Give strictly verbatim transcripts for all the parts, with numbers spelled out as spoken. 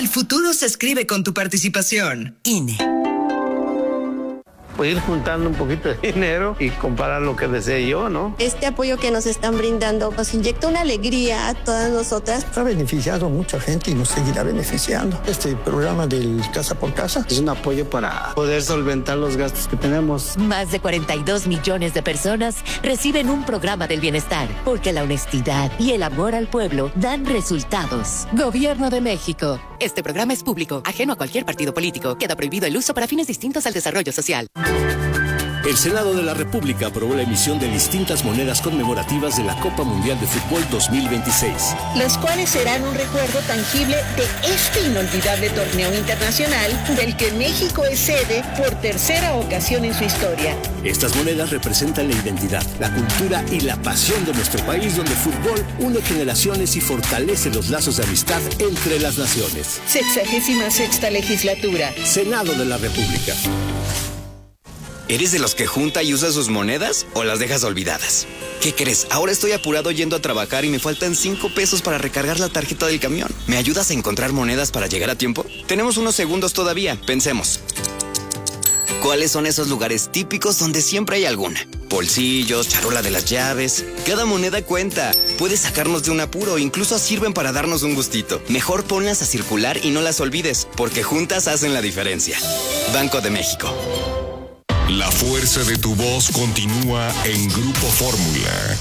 futuro se escribe con tu participación. I N E. Pues ir juntando un poquito de dinero y comprar lo que desee yo, ¿no? Este apoyo que nos están brindando nos inyecta una alegría a todas nosotras. Ha beneficiado a mucha gente y nos seguirá beneficiando. Este programa del Casa por Casa es un apoyo para poder solventar los gastos que tenemos. Más de cuarenta y dos millones de personas reciben un programa del bienestar, porque la honestidad y el amor al pueblo dan resultados. Gobierno de México. Este programa es público, ajeno a cualquier partido político. Queda prohibido el uso para fines distintos al desarrollo social. El Senado de la República aprobó la emisión de distintas monedas conmemorativas de la Copa Mundial de Fútbol dos mil veintiséis. Las cuales serán un recuerdo tangible de este inolvidable torneo internacional del que México es sede por tercera ocasión en su historia. Estas monedas representan la identidad, la cultura y la pasión de nuestro país, donde el fútbol une generaciones y fortalece los lazos de amistad entre las naciones. Sexagésima sexta legislatura. Senado de la República. ¿Eres de los que junta y usa sus monedas o las dejas olvidadas? ¿Qué crees? Ahora estoy apurado yendo a trabajar y me faltan cinco pesos para recargar la tarjeta del camión. ¿Me ayudas a encontrar monedas para llegar a tiempo? Tenemos unos segundos todavía. Pensemos. ¿Cuáles son esos lugares típicos donde siempre hay alguna? Bolsillos, charola de las llaves. Cada moneda cuenta. Puedes sacarnos de un apuro o incluso sirven para darnos un gustito. Mejor ponlas a circular y no las olvides, porque juntas hacen la diferencia. Banco de México. La fuerza de tu voz continúa en Grupo Fórmula.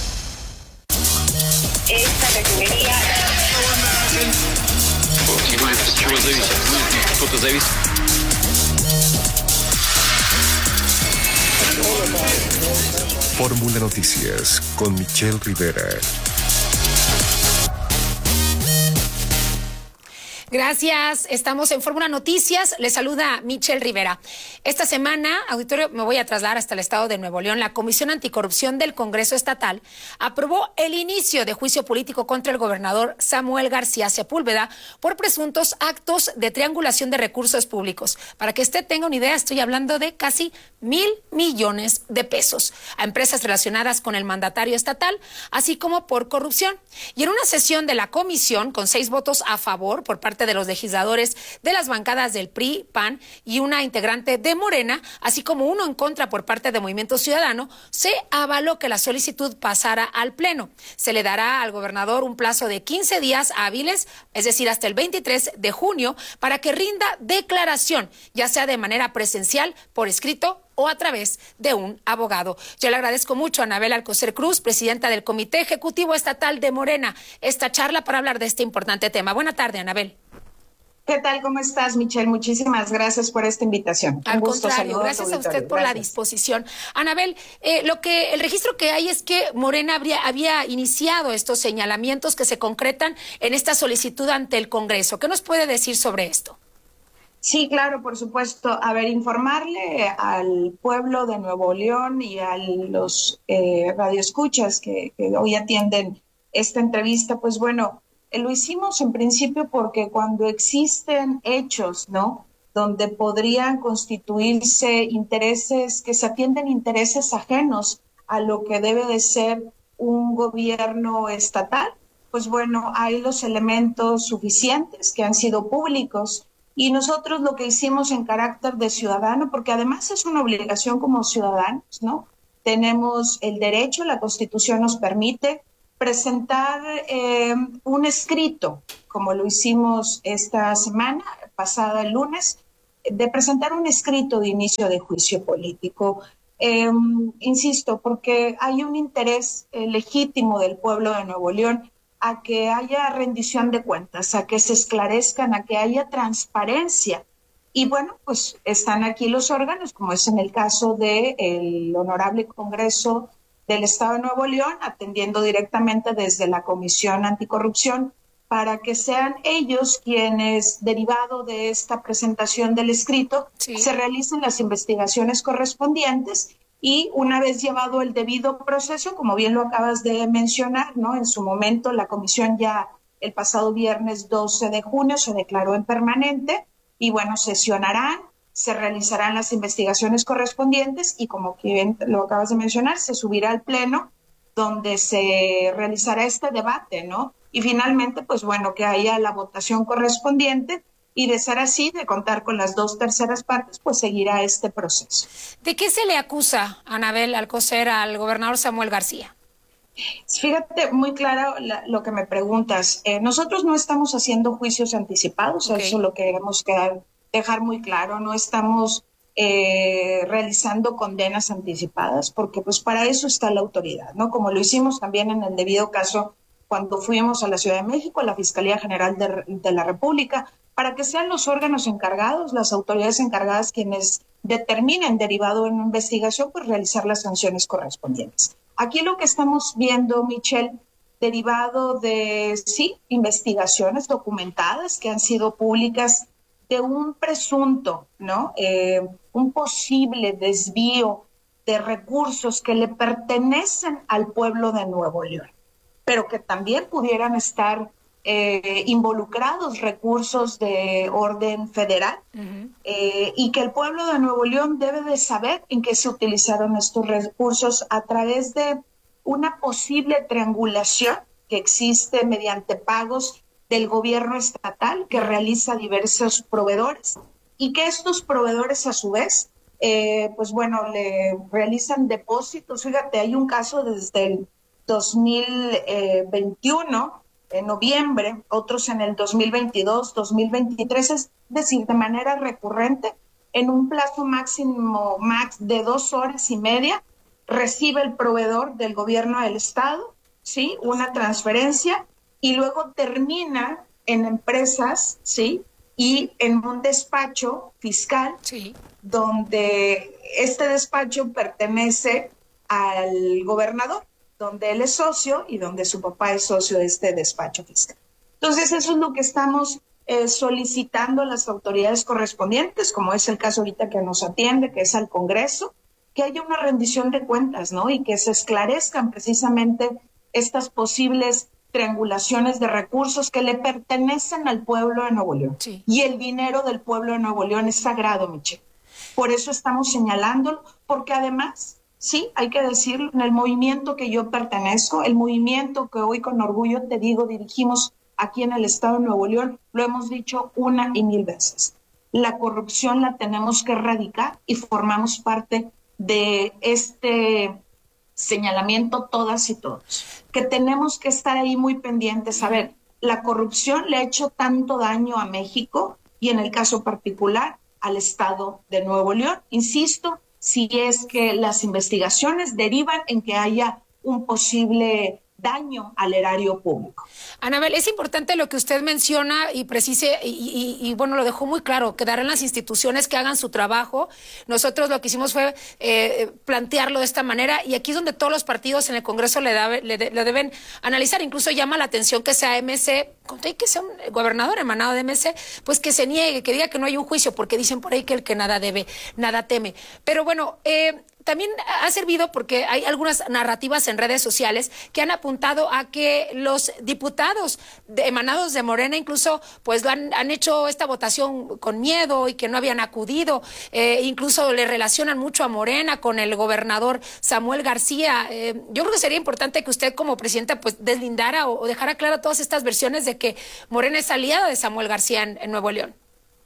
Esta refinería. Fórmula Noticias con Michelle Rivera. Gracias, estamos en Fórmula Noticias, les saluda Michelle Rivera. Esta semana, auditorio, me voy a trasladar hasta el estado de Nuevo León. La Comisión Anticorrupción del Congreso Estatal aprobó el inicio de juicio político contra el gobernador Samuel García Sepúlveda por presuntos actos de triangulación de recursos públicos. Para que usted tenga una idea, estoy hablando de casi mil millones de pesos a empresas relacionadas con el mandatario estatal, así como por corrupción. Y en una sesión de la comisión, con seis votos a favor por parte de los legisladores de las bancadas del P R I, P A N y una integrante de Morena, así como uno en contra por parte de Movimiento Ciudadano, se avaló que la solicitud pasara al Pleno. Se le dará al gobernador un plazo de quince días hábiles, es decir, hasta el veintitrés de junio, para que rinda declaración, ya sea de manera presencial, por escrito o a través de un abogado. Yo le agradezco mucho a Anabel Alcocer Cruz, presidenta del Comité Ejecutivo Estatal de Morena, esta charla para hablar de este importante tema. Buena tarde, Anabel. ¿Qué tal? ¿Cómo estás, Michelle? Muchísimas gracias por esta invitación. Al contrario, gracias a usted por la disposición. Anabel, eh, lo que el registro que hay es que Morena habría, había iniciado estos señalamientos que se concretan en esta solicitud ante el Congreso. ¿Qué nos puede decir sobre esto? Sí, claro, por supuesto. A ver, informarle al pueblo de Nuevo León y a los eh, radioescuchas que, que hoy atienden esta entrevista, pues bueno, eh, lo hicimos en principio porque cuando existen hechos, ¿no?, donde podrían constituirse intereses, que se atienden intereses ajenos a lo que debe de ser un gobierno estatal, pues bueno, hay los elementos suficientes que han sido públicos. Y nosotros lo que hicimos en carácter de ciudadano, porque además es una obligación como ciudadanos, ¿no? Tenemos el derecho, la Constitución nos permite presentar eh, un escrito, como lo hicimos esta semana, pasada el lunes, de presentar un escrito de inicio de juicio político. Eh, insisto, porque hay un interés eh, legítimo del pueblo de Nuevo León a que haya rendición de cuentas, a que se esclarezcan, a que haya transparencia. Y bueno, pues están aquí los órganos, como es en el caso del Honorable Congreso del Estado de Nuevo León, atendiendo directamente desde la Comisión Anticorrupción, para que sean ellos quienes, derivado de esta presentación del escrito, sí, se realicen las investigaciones correspondientes. Y una vez llevado el debido proceso, como bien lo acabas de mencionar, ¿no?, en su momento la comisión ya el pasado viernes doce de junio se declaró en permanente y bueno, sesionarán, se realizarán las investigaciones correspondientes y como bien lo acabas de mencionar, se subirá al Pleno donde se realizará este debate, ¿no? Y finalmente, pues bueno, que haya la votación correspondiente y de ser así, de contar con las dos terceras partes, pues seguirá este proceso. ¿De qué se le acusa, Anabel Alcocer, al gobernador Samuel García? Fíjate, muy claro la, lo que me preguntas. Eh, nosotros no estamos haciendo juicios anticipados, okay. Eso lo queremos quedar, dejar muy claro. No estamos eh, realizando condenas anticipadas, porque pues para eso está la autoridad, ¿no? Como lo hicimos también en el debido caso cuando fuimos a la Ciudad de México, a la Fiscalía General de, de la República, para que sean los órganos encargados, las autoridades encargadas quienes determinen, derivado en una investigación, pues realizar las sanciones correspondientes. Aquí lo que estamos viendo, Michelle, derivado de, sí, investigaciones documentadas que han sido públicas de un presunto, ¿no? Eh, un posible desvío de recursos que le pertenecen al pueblo de Nuevo León, pero que también pudieran estar eh, involucrados recursos de orden federal, uh-huh. eh, y que el pueblo de Nuevo León debe de saber en qué se utilizaron estos recursos a través de una posible triangulación que existe mediante pagos del gobierno estatal que realiza diversos proveedores y que estos proveedores a su vez, eh, pues bueno, le realizan depósitos. Fíjate, hay un caso desde el dos mil veintiuno, en noviembre, otros en el dos mil veintidós, dos mil veintitrés, es decir, de manera recurrente, en un plazo máximo max de dos horas y media, recibe el proveedor del gobierno del estado, ¿sí? Una transferencia y luego termina en empresas, ¿sí? Y en un despacho fiscal, sí. Donde este despacho pertenece al gobernador, donde él es socio y donde su papá es socio de este despacho fiscal. Entonces, eso es lo que estamos eh, solicitando a las autoridades correspondientes, como es el caso ahorita que nos atiende, que es al Congreso, que haya una rendición de cuentas, ¿no? Y que se esclarezcan precisamente estas posibles triangulaciones de recursos que le pertenecen al pueblo de Nuevo León. Sí. Y el dinero del pueblo de Nuevo León es sagrado, Michelle. Por eso estamos señalándolo, porque además, sí, hay que decirlo, en el movimiento que yo pertenezco, el movimiento que hoy con orgullo te digo dirigimos aquí en el estado de Nuevo León, lo hemos dicho una y mil veces. La corrupción la tenemos que erradicar y formamos parte de este señalamiento todas y todos, que tenemos que estar ahí muy pendientes. A ver, la corrupción le ha hecho tanto daño a México y en el caso particular al estado de Nuevo León. Insisto, si es que las investigaciones derivan en que haya un posible daño al erario público. Anabel, es importante lo que usted menciona y precise, y, y, y bueno, lo dejó muy claro, quedarán las instituciones que hagan su trabajo. Nosotros lo que hicimos fue eh, plantearlo de esta manera, y aquí es donde todos los partidos en el Congreso le, da, le, de, le deben analizar. Incluso llama la atención que sea M C, que sea un gobernador emanado de M C, pues que se niegue, que diga que no hay un juicio, porque dicen por ahí que el que nada debe, nada teme. Pero bueno, eh, también ha servido porque hay algunas narrativas en redes sociales que han apuntado a que los diputados de, emanados de Morena incluso pues han, han hecho esta votación con miedo y que no habían acudido, eh, incluso le relacionan mucho a Morena con el gobernador Samuel García. Eh, yo creo que sería importante que usted como presidenta pues deslindara o, o dejara clara todas estas versiones de que Morena es aliada de Samuel García en, en Nuevo León.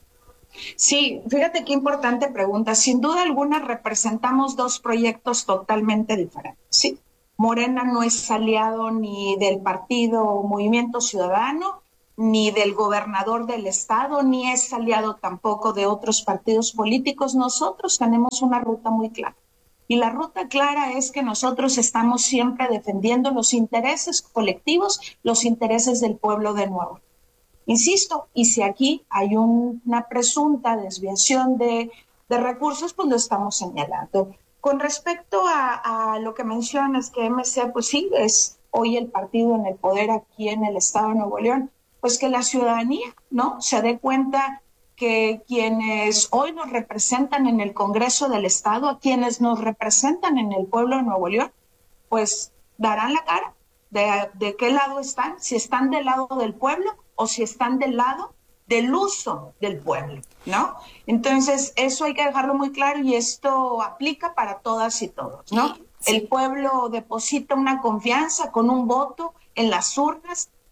Sí, fíjate qué importante pregunta. Sin duda alguna representamos dos proyectos totalmente diferentes. Sí, Morena no es aliado ni del partido Movimiento Ciudadano, ni del gobernador del estado, ni es aliado tampoco de otros partidos políticos. Nosotros tenemos una ruta muy clara. Y la ruta clara es que nosotros estamos siempre defendiendo los intereses colectivos, los intereses del pueblo de Nuevo León. Insisto, y si aquí hay un, una presunta desviación de, de recursos, pues lo estamos señalando. Con respecto a, a lo que mencionas, que M C, pues sí, es hoy el partido en el poder aquí en el estado de Nuevo León, pues que la ciudadanía, ¿no?, se dé cuenta que quienes hoy nos representan en el Congreso del Estado, a quienes nos representan en el pueblo de Nuevo León, pues darán la cara de, de qué lado están, si están del lado del pueblo o si están del lado del uso del pueblo, ¿no? Entonces, eso hay que dejarlo muy claro y esto aplica para todas y todos, ¿no? Sí, sí. El pueblo deposita una confianza con un voto en las urnas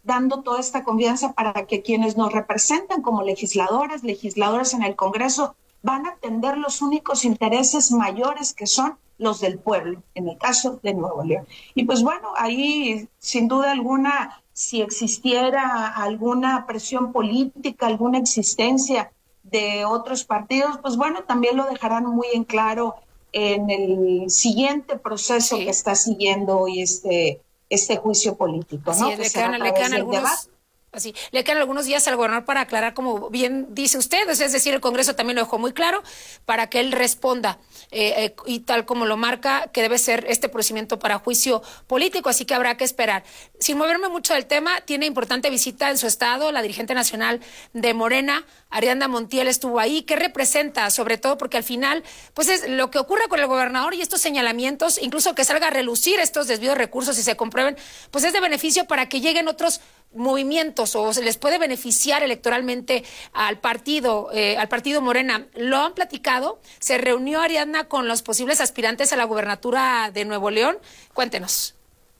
dando toda esta confianza para que quienes nos representan como legisladoras, legisladores en el Congreso, van a atender los únicos intereses mayores que son los del pueblo, en el caso de Nuevo León. Y pues bueno, ahí sin duda alguna, si existiera alguna presión política, alguna existencia de otros partidos, pues bueno, también lo dejarán muy en claro en el siguiente proceso sí. que está siguiendo hoy este, este juicio político, ¿no? Sí, le quedan, le quedan algunos... Así, le quedan algunos días al gobernador para aclarar, como bien dice usted, es decir, el Congreso también lo dejó muy claro para que él responda eh, eh, y tal como lo marca, que debe ser este procedimiento para juicio político, así que habrá que esperar. Sin moverme mucho del tema, tiene importante visita en su estado la dirigente nacional de Morena, Ariadna Montiel, estuvo ahí. ¿Qué representa? Sobre todo porque al final, pues es lo que ocurre con el gobernador y estos señalamientos, incluso que salga a relucir estos desvíos de recursos y se comprueben, pues es de beneficio para que lleguen otros movimientos o se les puede beneficiar electoralmente al partido, eh, al partido Morena. ¿Lo han platicado? ¿Se reunió Ariadna con los posibles aspirantes a la gubernatura de Nuevo León? Cuéntenos.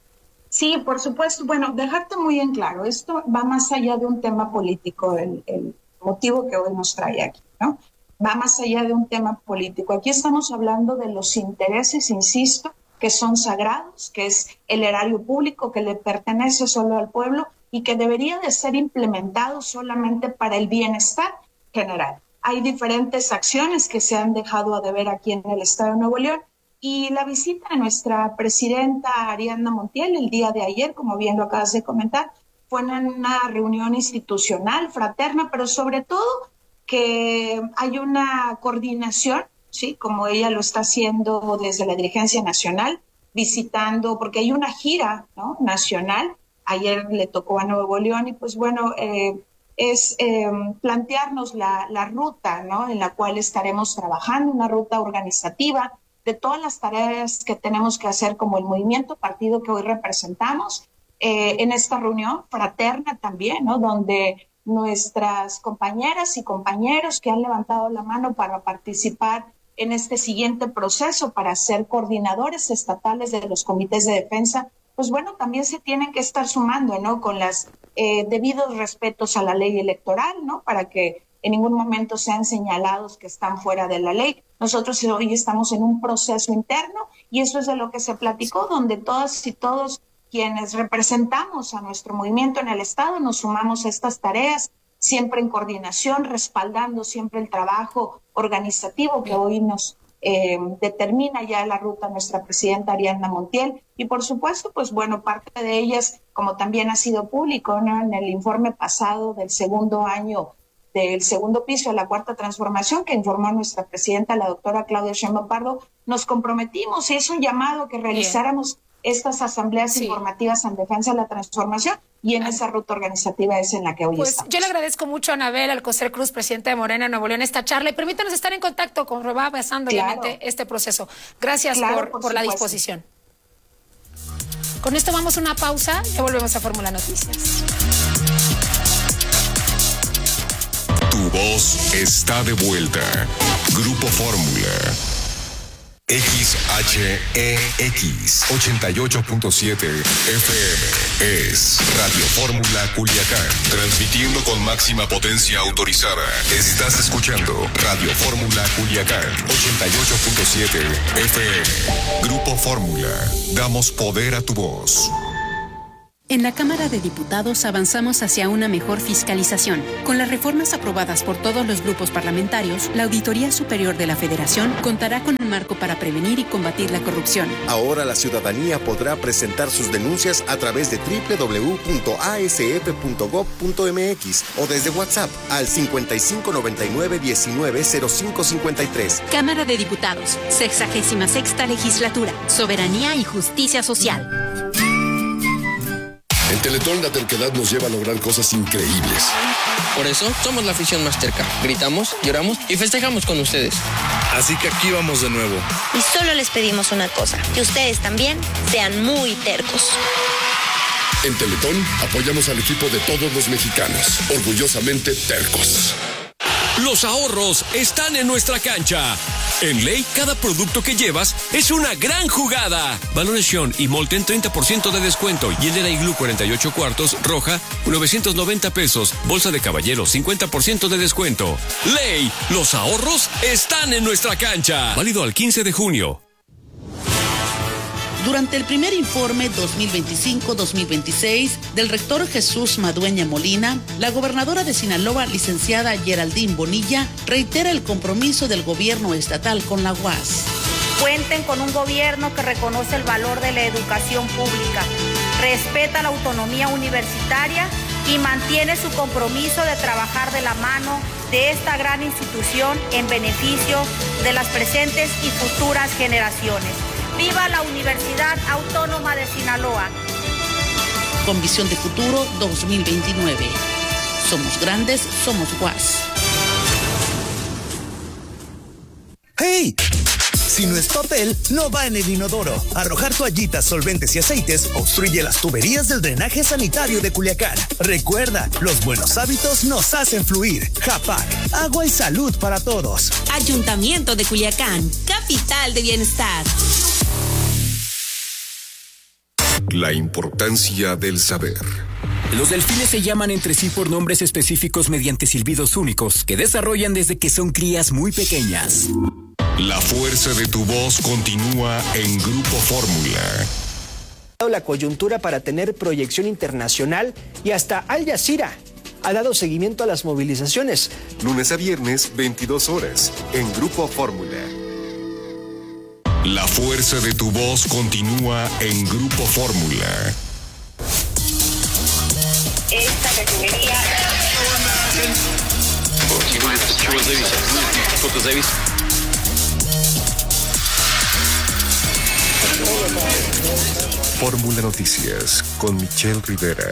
Sí, por supuesto. Bueno, dejarte muy en claro, esto va más allá de un tema político, el, el motivo que hoy nos trae aquí, ¿no? Va más allá de un tema político. Aquí estamos hablando de los intereses, insisto, que son sagrados, que es el erario público que le pertenece solo al pueblo y que debería de ser implementado solamente para el bienestar general. Hay diferentes acciones que se han dejado a deber aquí en el estado de Nuevo León y la visita de nuestra presidenta Ariadna Montiel el día de ayer, como bien lo acabas de comentar, fue en una reunión institucional, fraterna, pero sobre todo que hay una coordinación, sí, como ella lo está haciendo desde la dirigencia nacional, visitando, porque hay una gira, ¿no?, nacional. Ayer le tocó a Nuevo León y pues bueno, eh, es eh, plantearnos la, la ruta, ¿no?, en la cual estaremos trabajando, una ruta organizativa de todas las tareas que tenemos que hacer como el movimiento partido que hoy representamos, eh, en esta reunión fraterna también, ¿no?, donde nuestras compañeras y compañeros que han levantado la mano para participar en este siguiente proceso para ser coordinadores estatales de los comités de defensa, pues bueno, también se tienen que estar sumando, ¿no?, con los eh, debidos respetos a la ley electoral, ¿no?, para que en ningún momento sean señalados que están fuera de la ley. Nosotros hoy estamos en un proceso interno y eso es de lo que se platicó, donde todas y todos quienes representamos a nuestro movimiento en el Estado nos sumamos a estas tareas, siempre en coordinación, respaldando siempre el trabajo organizativo que hoy nos eh, determina ya la ruta nuestra presidenta Ariadna Montiel. Y por supuesto, pues bueno, parte de ellas, como también ha sido público, ¿no?, en el informe pasado del segundo año del segundo piso de la Cuarta Transformación que informó nuestra presidenta, la doctora Claudia Sheinbaum Pardo, nos comprometimos y es un llamado que realizáramos Bien. estas asambleas sí. informativas en defensa de la transformación y en esa ruta organizativa es en la que hoy pues estamos. Yo le agradezco mucho a Anabel Alcocer Cruz, presidenta de Morena Nuevo León, esta charla y permítanos estar en contacto con va avanzando claro. obviamente este proceso. Gracias claro, por, por, por la disposición. Con esto vamos a una pausa y volvemos a Fórmula Noticias. Tu voz está de vuelta. Grupo Fórmula. X H E X ochenta y ocho punto siete F M es Radio Fórmula Culiacán, transmitiendo con máxima potencia autorizada. Estás escuchando Radio Fórmula Culiacán ochenta y ocho punto siete F M. Grupo Fórmula, damos poder a tu voz. En la Cámara de Diputados avanzamos hacia una mejor fiscalización. Con las reformas aprobadas por todos los grupos parlamentarios, la Auditoría Superior de la Federación contará con un marco para prevenir y combatir la corrupción. Ahora la ciudadanía podrá presentar sus denuncias a través de doble u doble u doble u punto a s f punto gob punto m x o desde WhatsApp al cincuenta y cinco noventa y nueve diecinueve cero cinco cincuenta y tres. Cámara de Diputados, sexagésima sexta legislatura, soberanía y justicia social. En Teletón la terquedad nos lleva a lograr cosas increíbles. Por eso somos la afición más terca. Gritamos, lloramos y festejamos con ustedes. Así que aquí vamos de nuevo. Y solo les pedimos una cosa, que ustedes también sean muy tercos. En Teletón apoyamos al equipo de todos los mexicanos, orgullosamente tercos. Los ahorros están en nuestra cancha. En Ley, cada producto que llevas es una gran jugada. Balones Sean y Molten treinta por ciento de descuento. Y el de la Iglú cuarenta y ocho cuartos, roja, novecientos noventa pesos. Bolsa de caballero, cincuenta por ciento de descuento. Ley, los ahorros están en nuestra cancha. Válido al quince de junio. Durante el primer informe dos mil veinticinco dos mil veintiséis del rector Jesús Madueña Molina, la gobernadora de Sinaloa, licenciada Geraldine Bonilla, reitera el compromiso del gobierno estatal con la U A S. Cuenten con un gobierno que reconoce el valor de la educación pública, respeta la autonomía universitaria y mantiene su compromiso de trabajar de la mano de esta gran institución en beneficio de las presentes y futuras generaciones. ¡Viva la Universidad Autónoma de Sinaloa! Con visión de futuro dos mil veintinueve. Somos grandes, somos U A S. ¡Hey! Si no es papel, no va en el inodoro. Arrojar toallitas, solventes y aceites obstruye las tuberías del drenaje sanitario de Culiacán. Recuerda, los buenos hábitos nos hacen fluir. Japac, agua y salud para todos. Ayuntamiento de Culiacán, capital de bienestar. La importancia del saber. Los delfines se llaman entre sí por nombres específicos mediante silbidos únicos que desarrollan desde que son crías muy pequeñas. La fuerza de tu voz continúa en Grupo Fórmula. La coyuntura para tener proyección internacional y hasta Al Jazeera ha dado seguimiento a las movilizaciones. Lunes a viernes, veintidós horas, en Grupo Fórmula. La fuerza de tu voz continúa en Grupo Fórmula. Esta refinería... Fórmula Noticias con Michelle Rivera.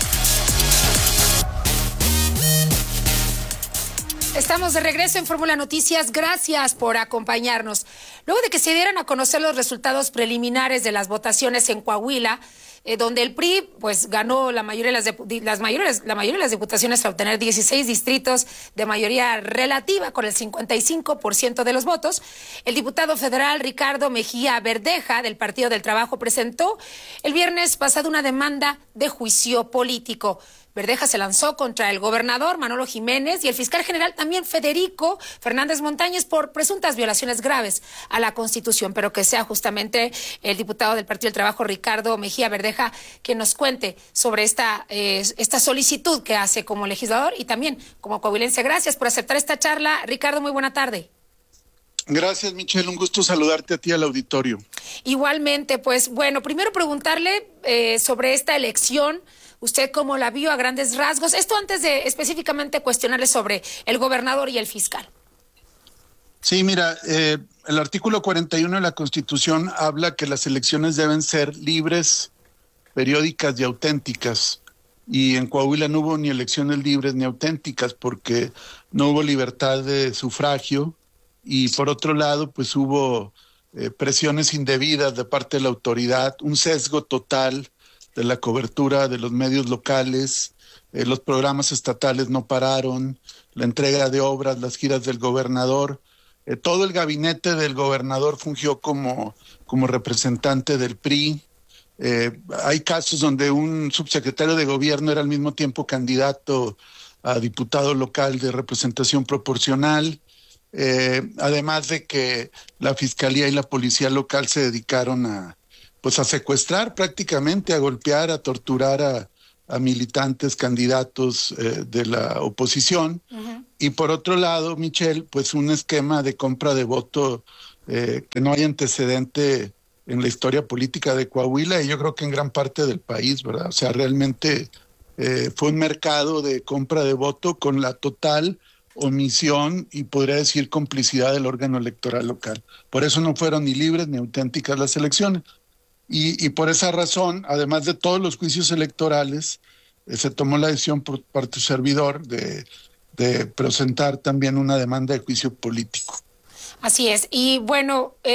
Estamos de regreso en Fórmula Noticias. Gracias por acompañarnos. Luego de que se dieran a conocer los resultados preliminares de las votaciones en Coahuila, eh, donde el P R I pues ganó la mayoría de las, de, las mayores, la mayoría de las diputaciones para obtener dieciséis distritos de mayoría relativa con el cincuenta y cinco por ciento de los votos, el diputado federal Ricardo Mejía Verdeja del Partido del Trabajo presentó el viernes pasado una demanda de juicio político. Verdeja se lanzó contra el gobernador Manolo Jiménez y el fiscal general también Federico Fernández Montañez por presuntas violaciones graves a la Constitución, pero que sea justamente el diputado del Partido del Trabajo Ricardo Mejía Verdeja quien nos cuente sobre esta, eh, esta solicitud que hace como legislador y también como coahuilense. Gracias por aceptar esta charla. Ricardo, muy buena tarde. Gracias, Michelle. Un gusto saludarte a ti al auditorio. Igualmente, pues bueno, primero preguntarle eh, sobre esta elección. ¿Usted cómo la vio a grandes rasgos? Esto antes de específicamente cuestionarle sobre el gobernador y el fiscal. Sí, mira, eh, el artículo cuarenta y uno de la Constitución habla que las elecciones deben ser libres, periódicas y auténticas. Y en Coahuila no hubo ni elecciones libres ni auténticas porque no hubo libertad de sufragio y por otro lado pues hubo eh, presiones indebidas de parte de la autoridad, un sesgo total de la cobertura de los medios locales, eh, los programas estatales no pararon, la entrega de obras, las giras del gobernador, eh, todo el gabinete del gobernador fungió como, como representante del P R I. Eh, hay casos donde un subsecretario de gobierno era al mismo tiempo candidato a diputado local de representación proporcional, eh, además de que la fiscalía y la policía local se dedicaron a pues a secuestrar prácticamente, a golpear, a torturar a, a militantes, candidatos eh, de la oposición. Uh-huh. Y por otro lado, Michelle, pues un esquema de compra de voto eh, que no hay antecedente en la historia política de Coahuila y yo creo que en gran parte del país, ¿verdad? O sea, realmente eh, fue un mercado de compra de voto con la total omisión y podría decir complicidad del órgano electoral local. Por eso no fueron ni libres ni auténticas las elecciones. Y, y por esa razón, además de todos los juicios electorales, eh, se tomó la decisión por parte del servidor de, de presentar también una demanda de juicio político. Así es. Y bueno, eh,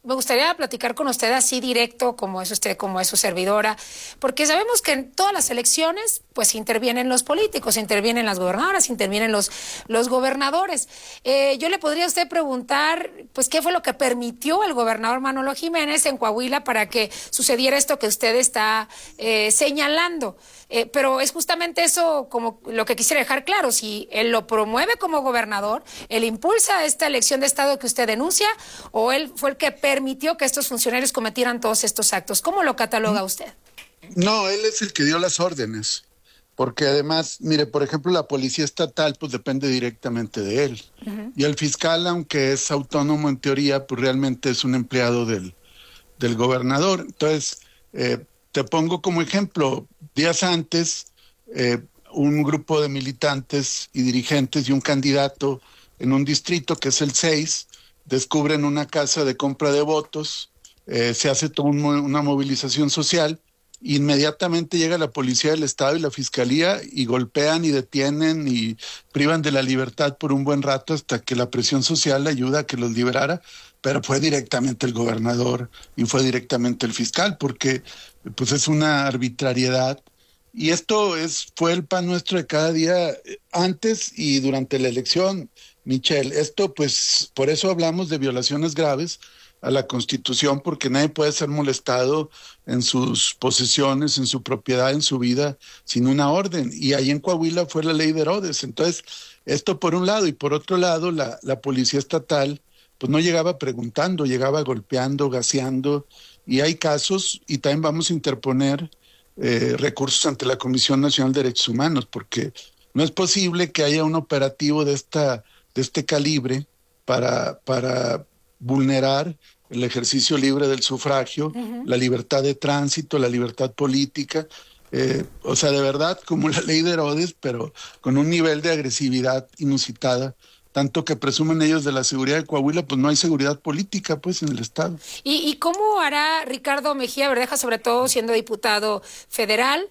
me gustaría platicar con usted así directo, como es usted, como es su servidora, porque sabemos que en todas las elecciones, pues intervienen los políticos, intervienen las gobernadoras, intervienen los, los gobernadores. Eh, yo le podría a usted preguntar, pues, ¿qué fue lo que permitió el gobernador Manolo Jiménez en Coahuila para que sucediera esto que usted está eh, señalando? Eh, pero es justamente eso como lo que quisiera dejar claro, si él lo promueve como gobernador, él impulsa esta elección de Estado que usted denuncia, o él fue el que permitió que estos funcionarios cometieran todos estos actos. ¿Cómo lo cataloga usted? No, él es el que dio las órdenes, porque además, mire, por ejemplo, la policía estatal pues depende directamente de él, uh-huh. y el fiscal, aunque es autónomo en teoría, pues realmente es un empleado del, del gobernador. Entonces, eh, te pongo como ejemplo, días antes, eh, un grupo de militantes y dirigentes y un candidato en un distrito que es el seis, descubren una casa de compra de votos, eh, se hace toda un, una movilización social, inmediatamente llega la policía del estado y la fiscalía y golpean y detienen y privan de la libertad por un buen rato hasta que la presión social ayuda a que los liberara, pero fue directamente el gobernador y fue directamente el fiscal, porque pues es una arbitrariedad. Y esto es fue el pan nuestro de cada día antes y durante la elección, Michelle. Esto pues, por eso hablamos de violaciones graves a la Constitución, porque nadie puede ser molestado en sus posesiones, en su propiedad, en su vida, sin una orden. Y ahí en Coahuila fue la ley de Herodes. Entonces, esto por un lado, y por otro lado, la, la policía estatal pues no llegaba preguntando, llegaba golpeando, gaseando, y hay casos, y también vamos a interponer eh, recursos ante la Comisión Nacional de Derechos Humanos, porque no es posible que haya un operativo de esta de este calibre para, para vulnerar el ejercicio libre del sufragio, uh-huh. la libertad de tránsito, la libertad política, eh, o sea, de verdad, como la ley de Herodes, pero con un nivel de agresividad inusitada, tanto que presumen ellos de la seguridad de Coahuila, pues no hay seguridad política, pues, en el Estado. ¿Y, y cómo hará Ricardo Mejía Verdeja, sobre todo siendo diputado federal,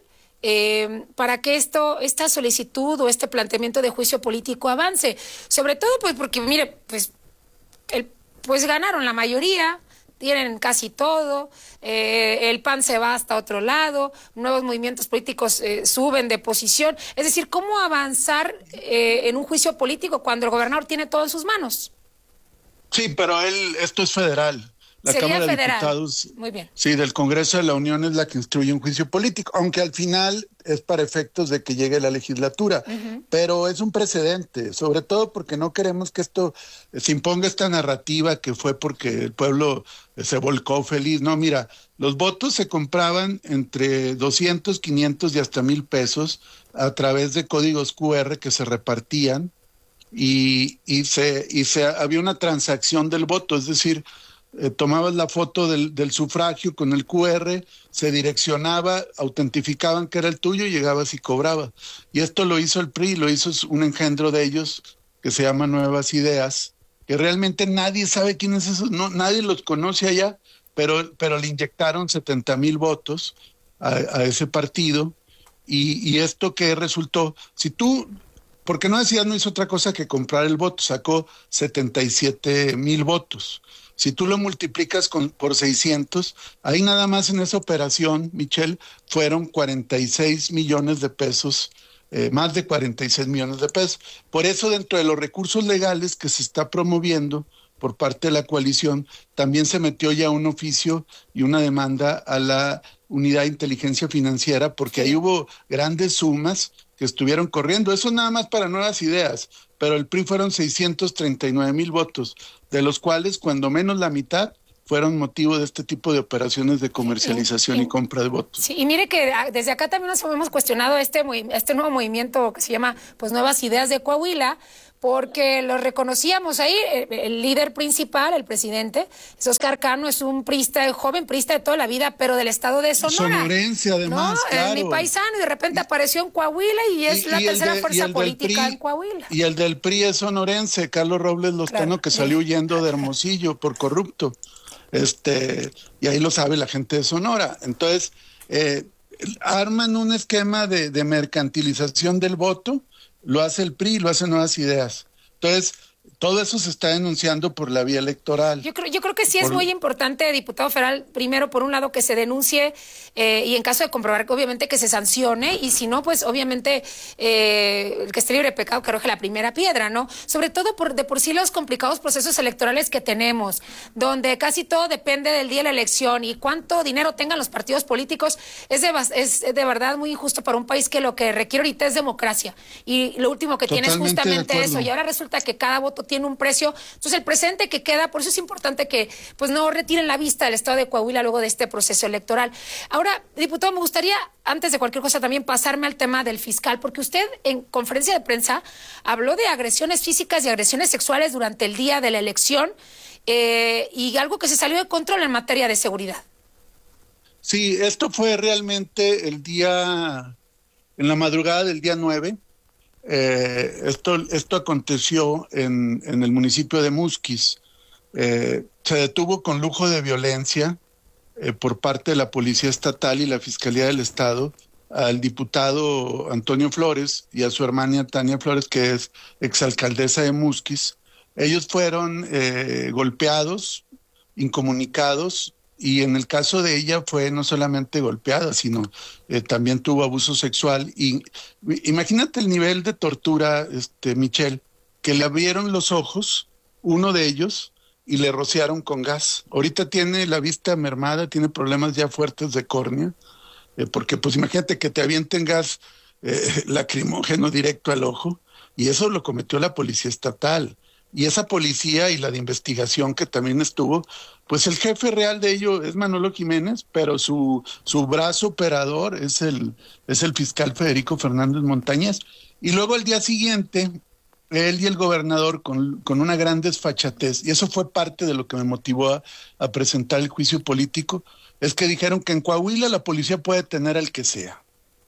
Eh, para que esto, esta solicitud o este planteamiento de juicio político avance? Sobre todo, pues, porque, mire, pues, el, pues ganaron la mayoría, tienen casi todo, eh, el P A N se va hasta otro lado, nuevos movimientos políticos eh, suben de posición. Es decir, ¿cómo avanzar eh, en un juicio político cuando el gobernador tiene todo en sus manos? Sí, pero él, esto es federal. La Sería Cámara federal. de Diputados, Muy bien. Sí, del Congreso de la Unión es la que instruye un juicio político, aunque al final es para efectos de que llegue la legislatura, uh-huh. pero es un precedente, sobre todo porque no queremos que esto se imponga esta narrativa que fue porque el pueblo se volcó feliz. No, mira, los votos se compraban entre doscientos, quinientos y hasta mil pesos a través de códigos cu erre que se repartían y, y, se, y se había una transacción del voto, es decir, Eh, tomabas la foto del, del sufragio con el cu erre, se direccionaba, autentificaban que era el tuyo y llegabas y cobraba. Y esto lo hizo el P R I, lo hizo un engendro de ellos que se llama Nuevas Ideas, que realmente nadie sabe quién es eso, no, nadie los conoce allá, pero, pero le inyectaron setenta mil votos a, a ese partido. Y, y esto que resultó, si tú, porque no decías, no hizo otra cosa que comprar el voto, sacó setenta y siete mil votos. Si tú lo multiplicas con, por seiscientos, ahí nada más en esa operación, Michelle, fueron cuarenta y seis millones de pesos, eh, más de cuarenta y seis millones de pesos. Por eso, dentro de los recursos legales que se está promoviendo por parte de la coalición, también se metió ya un oficio y una demanda a la Unidad de Inteligencia Financiera, porque ahí hubo grandes sumas que estuvieron corriendo. Eso nada más para Nuevas Ideas, pero el P R I fueron seiscientos treinta y nueve mil votos, de los cuales cuando menos la mitad fueron motivo de este tipo de operaciones de comercialización y, y, y compra de votos. Sí, y mire que desde acá también nos hemos cuestionado este, este nuevo movimiento que se llama pues Nuevas Ideas de Coahuila, porque lo reconocíamos ahí, el, el líder principal, el presidente, es Oscar Cano, es un priista, joven priista de toda la vida, pero del estado de Sonora. Sonorense, además, ¿no? claro. Es mi paisano, y de repente apareció en Coahuila y es y, la y tercera de, fuerza política en Coahuila. Y el del P R I es sonorense, Carlos Robles Lozano, claro, que salió huyendo de Hermosillo por corrupto. Este, y ahí lo sabe la gente de Sonora. Entonces, eh, arman un esquema de, de mercantilización del voto, lo hace el P R I, lo hacen Nuevas Ideas. Entonces, todo eso se está denunciando por la vía electoral. Yo creo, yo creo que sí es por... muy importante, diputado federal, primero, por un lado, que se denuncie eh, y en caso de comprobar, obviamente, que se sancione, y si no, pues obviamente eh, el que esté libre de pecado que arroje la primera piedra, ¿no? Sobre todo por de por sí los complicados procesos electorales que tenemos, donde casi todo depende del día de la elección y cuánto dinero tengan los partidos políticos, es de, es de verdad muy injusto para un país que lo que requiere ahorita es democracia. Y lo último que tiene es justamente eso, y ahora resulta que cada voto tiene un precio. Entonces el presente que queda, por eso es importante que pues no retiren la vista del estado de Coahuila luego de este proceso electoral. Ahora, diputado, me gustaría, antes de cualquier cosa, también pasarme al tema del fiscal, porque usted en conferencia de prensa habló de agresiones físicas y agresiones sexuales durante el día de la elección eh, y algo que se salió de control en materia de seguridad. Sí, esto fue realmente el día, en la madrugada del día nueve. Eh, esto, esto aconteció en, en el municipio de Musquis. Eh, se detuvo con lujo de violencia eh, por parte de la Policía Estatal y la Fiscalía del Estado al diputado Antonio Flores y a su hermana Tania Flores, que es exalcaldesa de Musquis. Ellos fueron eh, golpeados, incomunicados, y en el caso de ella fue no solamente golpeada, sino eh, también tuvo abuso sexual. Y imagínate el nivel de tortura, este, Michelle, que le abrieron los ojos, uno de ellos, y le rociaron con gas. Ahorita tiene la vista mermada, tiene problemas ya fuertes de córnea, eh, porque pues imagínate que te avienten gas eh, lacrimógeno directo al ojo, y eso lo cometió la Policía Estatal. Y esa policía y la de investigación que también estuvo, pues el jefe real de ello es Manolo Jiménez, pero su, su brazo operador es el, es el fiscal Federico Fernández Montañez. Y luego al día siguiente, él y el gobernador con, con una gran desfachatez, y eso fue parte de lo que me motivó a, a presentar el juicio político, es que dijeron que en Coahuila la policía puede tener al que sea.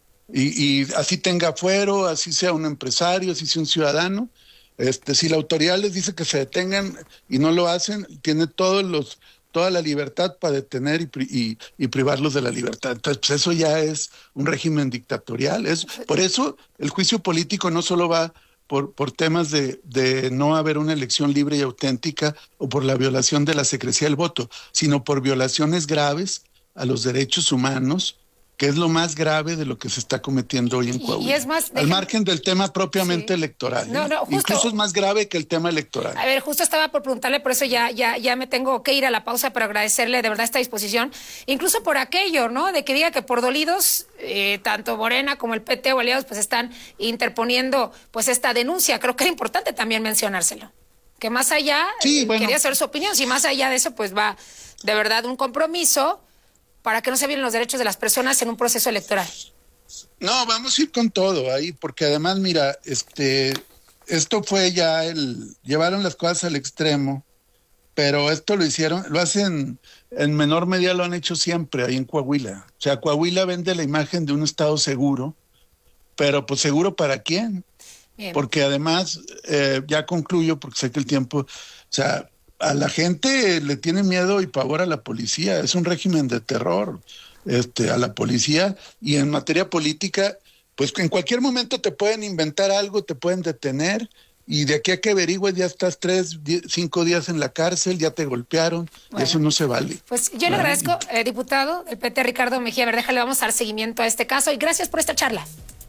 Y, y así tenga fuero, así sea un empresario, así sea un ciudadano. Este, si la autoridad les dice que se detengan y no lo hacen, tiene todos los, toda la libertad para detener y, y, y privarlos de la libertad. Entonces, pues eso ya es un régimen dictatorial. Es, por eso el juicio político no solo va por, por temas de, de no haber una elección libre y auténtica o por la violación de la secrecía del voto, sino por violaciones graves a los derechos humanos, que es lo más grave de lo que se está cometiendo hoy en Coahuila. Y es más, al margen del tema propiamente sí. electoral. No, no, justo, incluso es más grave que el tema electoral. A ver, justo estaba por preguntarle, por eso ya, ya, ya me tengo que ir a la pausa para agradecerle de verdad esta disposición, incluso por aquello, ¿no? De que diga que por dolidos, eh, tanto Morena como el P T o aliados, pues están interponiendo pues esta denuncia. Creo que era importante también mencionárselo. Que más allá, sí, eh, bueno. quería saber su opinión, si más allá de eso, pues va de verdad un compromiso para que no se violen los derechos de las personas en un proceso electoral. No, vamos a ir con todo ahí, porque además, mira, este, esto fue ya el, llevaron las cosas al extremo, pero esto lo hicieron, lo hacen, en menor medida lo han hecho siempre ahí en Coahuila. O sea, Coahuila vende la imagen de un estado seguro, pero pues seguro ¿para quién? Bien. Porque además, eh, ya concluyo, porque sé que el tiempo, o sea, a la gente le tiene miedo y pavor a la policía, es un régimen de terror, este, a la policía, y en materia política, pues en cualquier momento te pueden inventar algo, te pueden detener, y de aquí a que averigües ya estás tres, diez, cinco días en la cárcel, ya te golpearon, bueno, y eso no se vale. Pues yo le agradezco, eh, diputado del P T, Ricardo Mejía Verdeja, le vamos a dar seguimiento a este caso, y gracias por esta charla.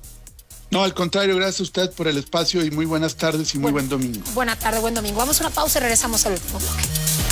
No, al contrario, gracias a usted por el espacio y muy buenas tardes y muy bueno, buen domingo. Buena tarde, buen domingo. Vamos a una pausa y regresamos al último bloque.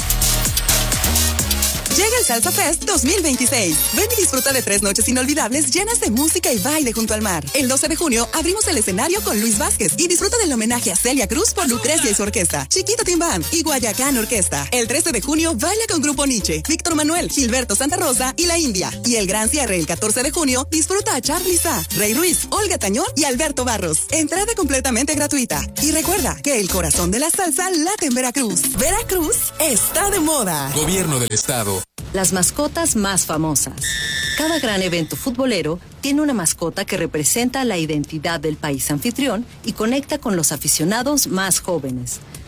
Llega el Salsa Fest dos mil veintiséis. Ven y disfruta de tres noches inolvidables llenas de música y baile junto al mar. El doce de junio abrimos el escenario con Luis Vázquez y disfruta del homenaje a Celia Cruz por Lucrecia y su orquesta, Chiquita Tim Band y Guayacán Orquesta. El trece de junio baila con Grupo Nietzsche, Víctor Manuel, Gilberto Santa Rosa y La India. Y el gran cierre el catorce de junio disfruta a Charly Sá, Rey Ruiz, Olga Tañón y Alberto Barros. Entrada completamente gratuita. Y recuerda que el corazón de la salsa late en Veracruz. Veracruz está de moda. Gobierno del Estado. Las mascotas más famosas. Cada gran evento futbolero tiene una mascota que representa la identidad del país anfitrión y conecta con los aficionados más jóvenes.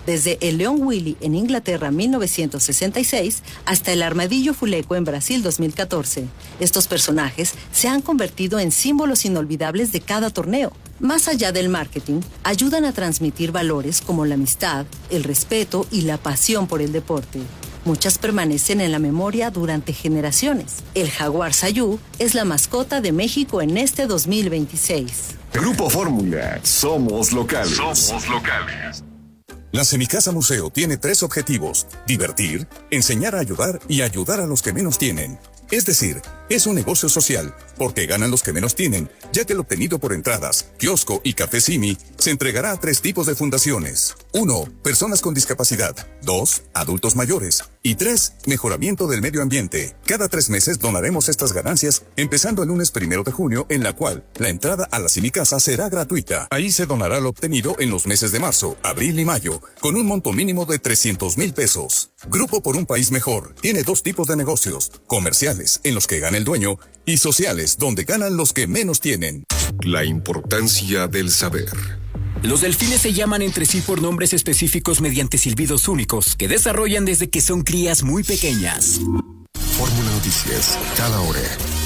desde el León Willy en Inglaterra mil novecientos sesenta y seis hasta el Armadillo Fuleco en Brasil dos mil catorce. Estos personajes se han convertido en símbolos inolvidables de cada torneo. Más allá del marketing, ayudan a transmitir valores como la amistad, el respeto y la pasión por el deporte. Muchas permanecen en la memoria durante generaciones. El jaguar Sayú es la mascota de México en este dos mil veintiséis. Grupo Fórmula, somos locales. Somos locales. La Semicasa Museo tiene tres objetivos: divertir, enseñar a ayudar y ayudar a los que menos tienen. Es decir, es un negocio social, porque ganan los que menos tienen, ya que el obtenido por entradas, kiosco y café Simi se entregará a tres tipos de fundaciones. Uno, personas con discapacidad. Dos, adultos mayores. Y tres, mejoramiento del medio ambiente. Cada tres meses donaremos estas ganancias, empezando el lunes primero de junio, en la cual la entrada a la Semicasa será gratuita. Ahí se donará lo obtenido en los meses de marzo, abril y mayo, con un monto mínimo de trescientos mil pesos. Grupo por un País Mejor tiene dos tipos de negocios: comerciales, en los que gana el dueño, y sociales, donde ganan los que menos tienen. La importancia del saber. Los delfines se llaman entre sí por nombres específicos mediante silbidos únicos que desarrollan desde que son crías muy pequeñas. Fórmula Noticias, cada hora.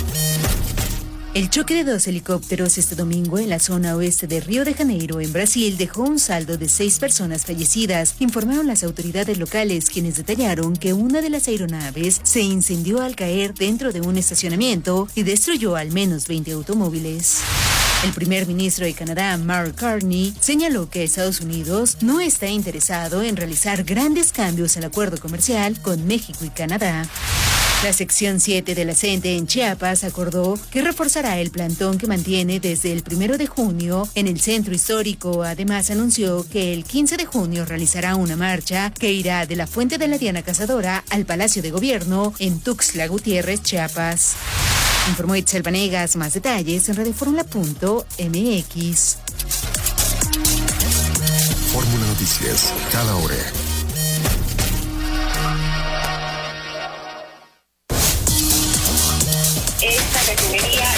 El choque de dos helicópteros este domingo en la zona oeste de Río de Janeiro, en Brasil, dejó un saldo de seis personas fallecidas, informaron las autoridades locales, quienes detallaron que una de las aeronaves se incendió al caer dentro de un estacionamiento y destruyó al menos veinte automóviles. El primer ministro de Canadá, Mark Carney, señaló que Estados Unidos no está interesado en realizar grandes cambios al acuerdo comercial con México y Canadá. La sección siete de la CENTE en Chiapas acordó que reforzará el plantón que mantiene desde el primero de junio en el centro histórico. Además, anunció que el quince de junio realizará una marcha que irá de la Fuente de la Diana Cazadora al Palacio de Gobierno en Tuxtla Gutiérrez, Chiapas. Informó Itzel Vanegas. Más detalles en radioformula punto m x. Fórmula Noticias, cada hora. Esta refinería.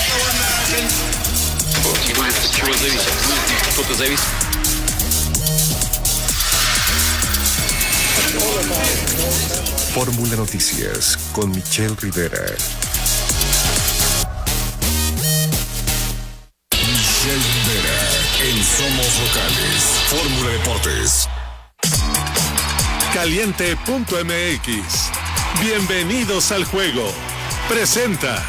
Fórmula Noticias con Michelle Rivera. Michelle Rivera en Somos Locales. Fórmula Deportes. Caliente punto m x. Bienvenidos al juego. Presenta.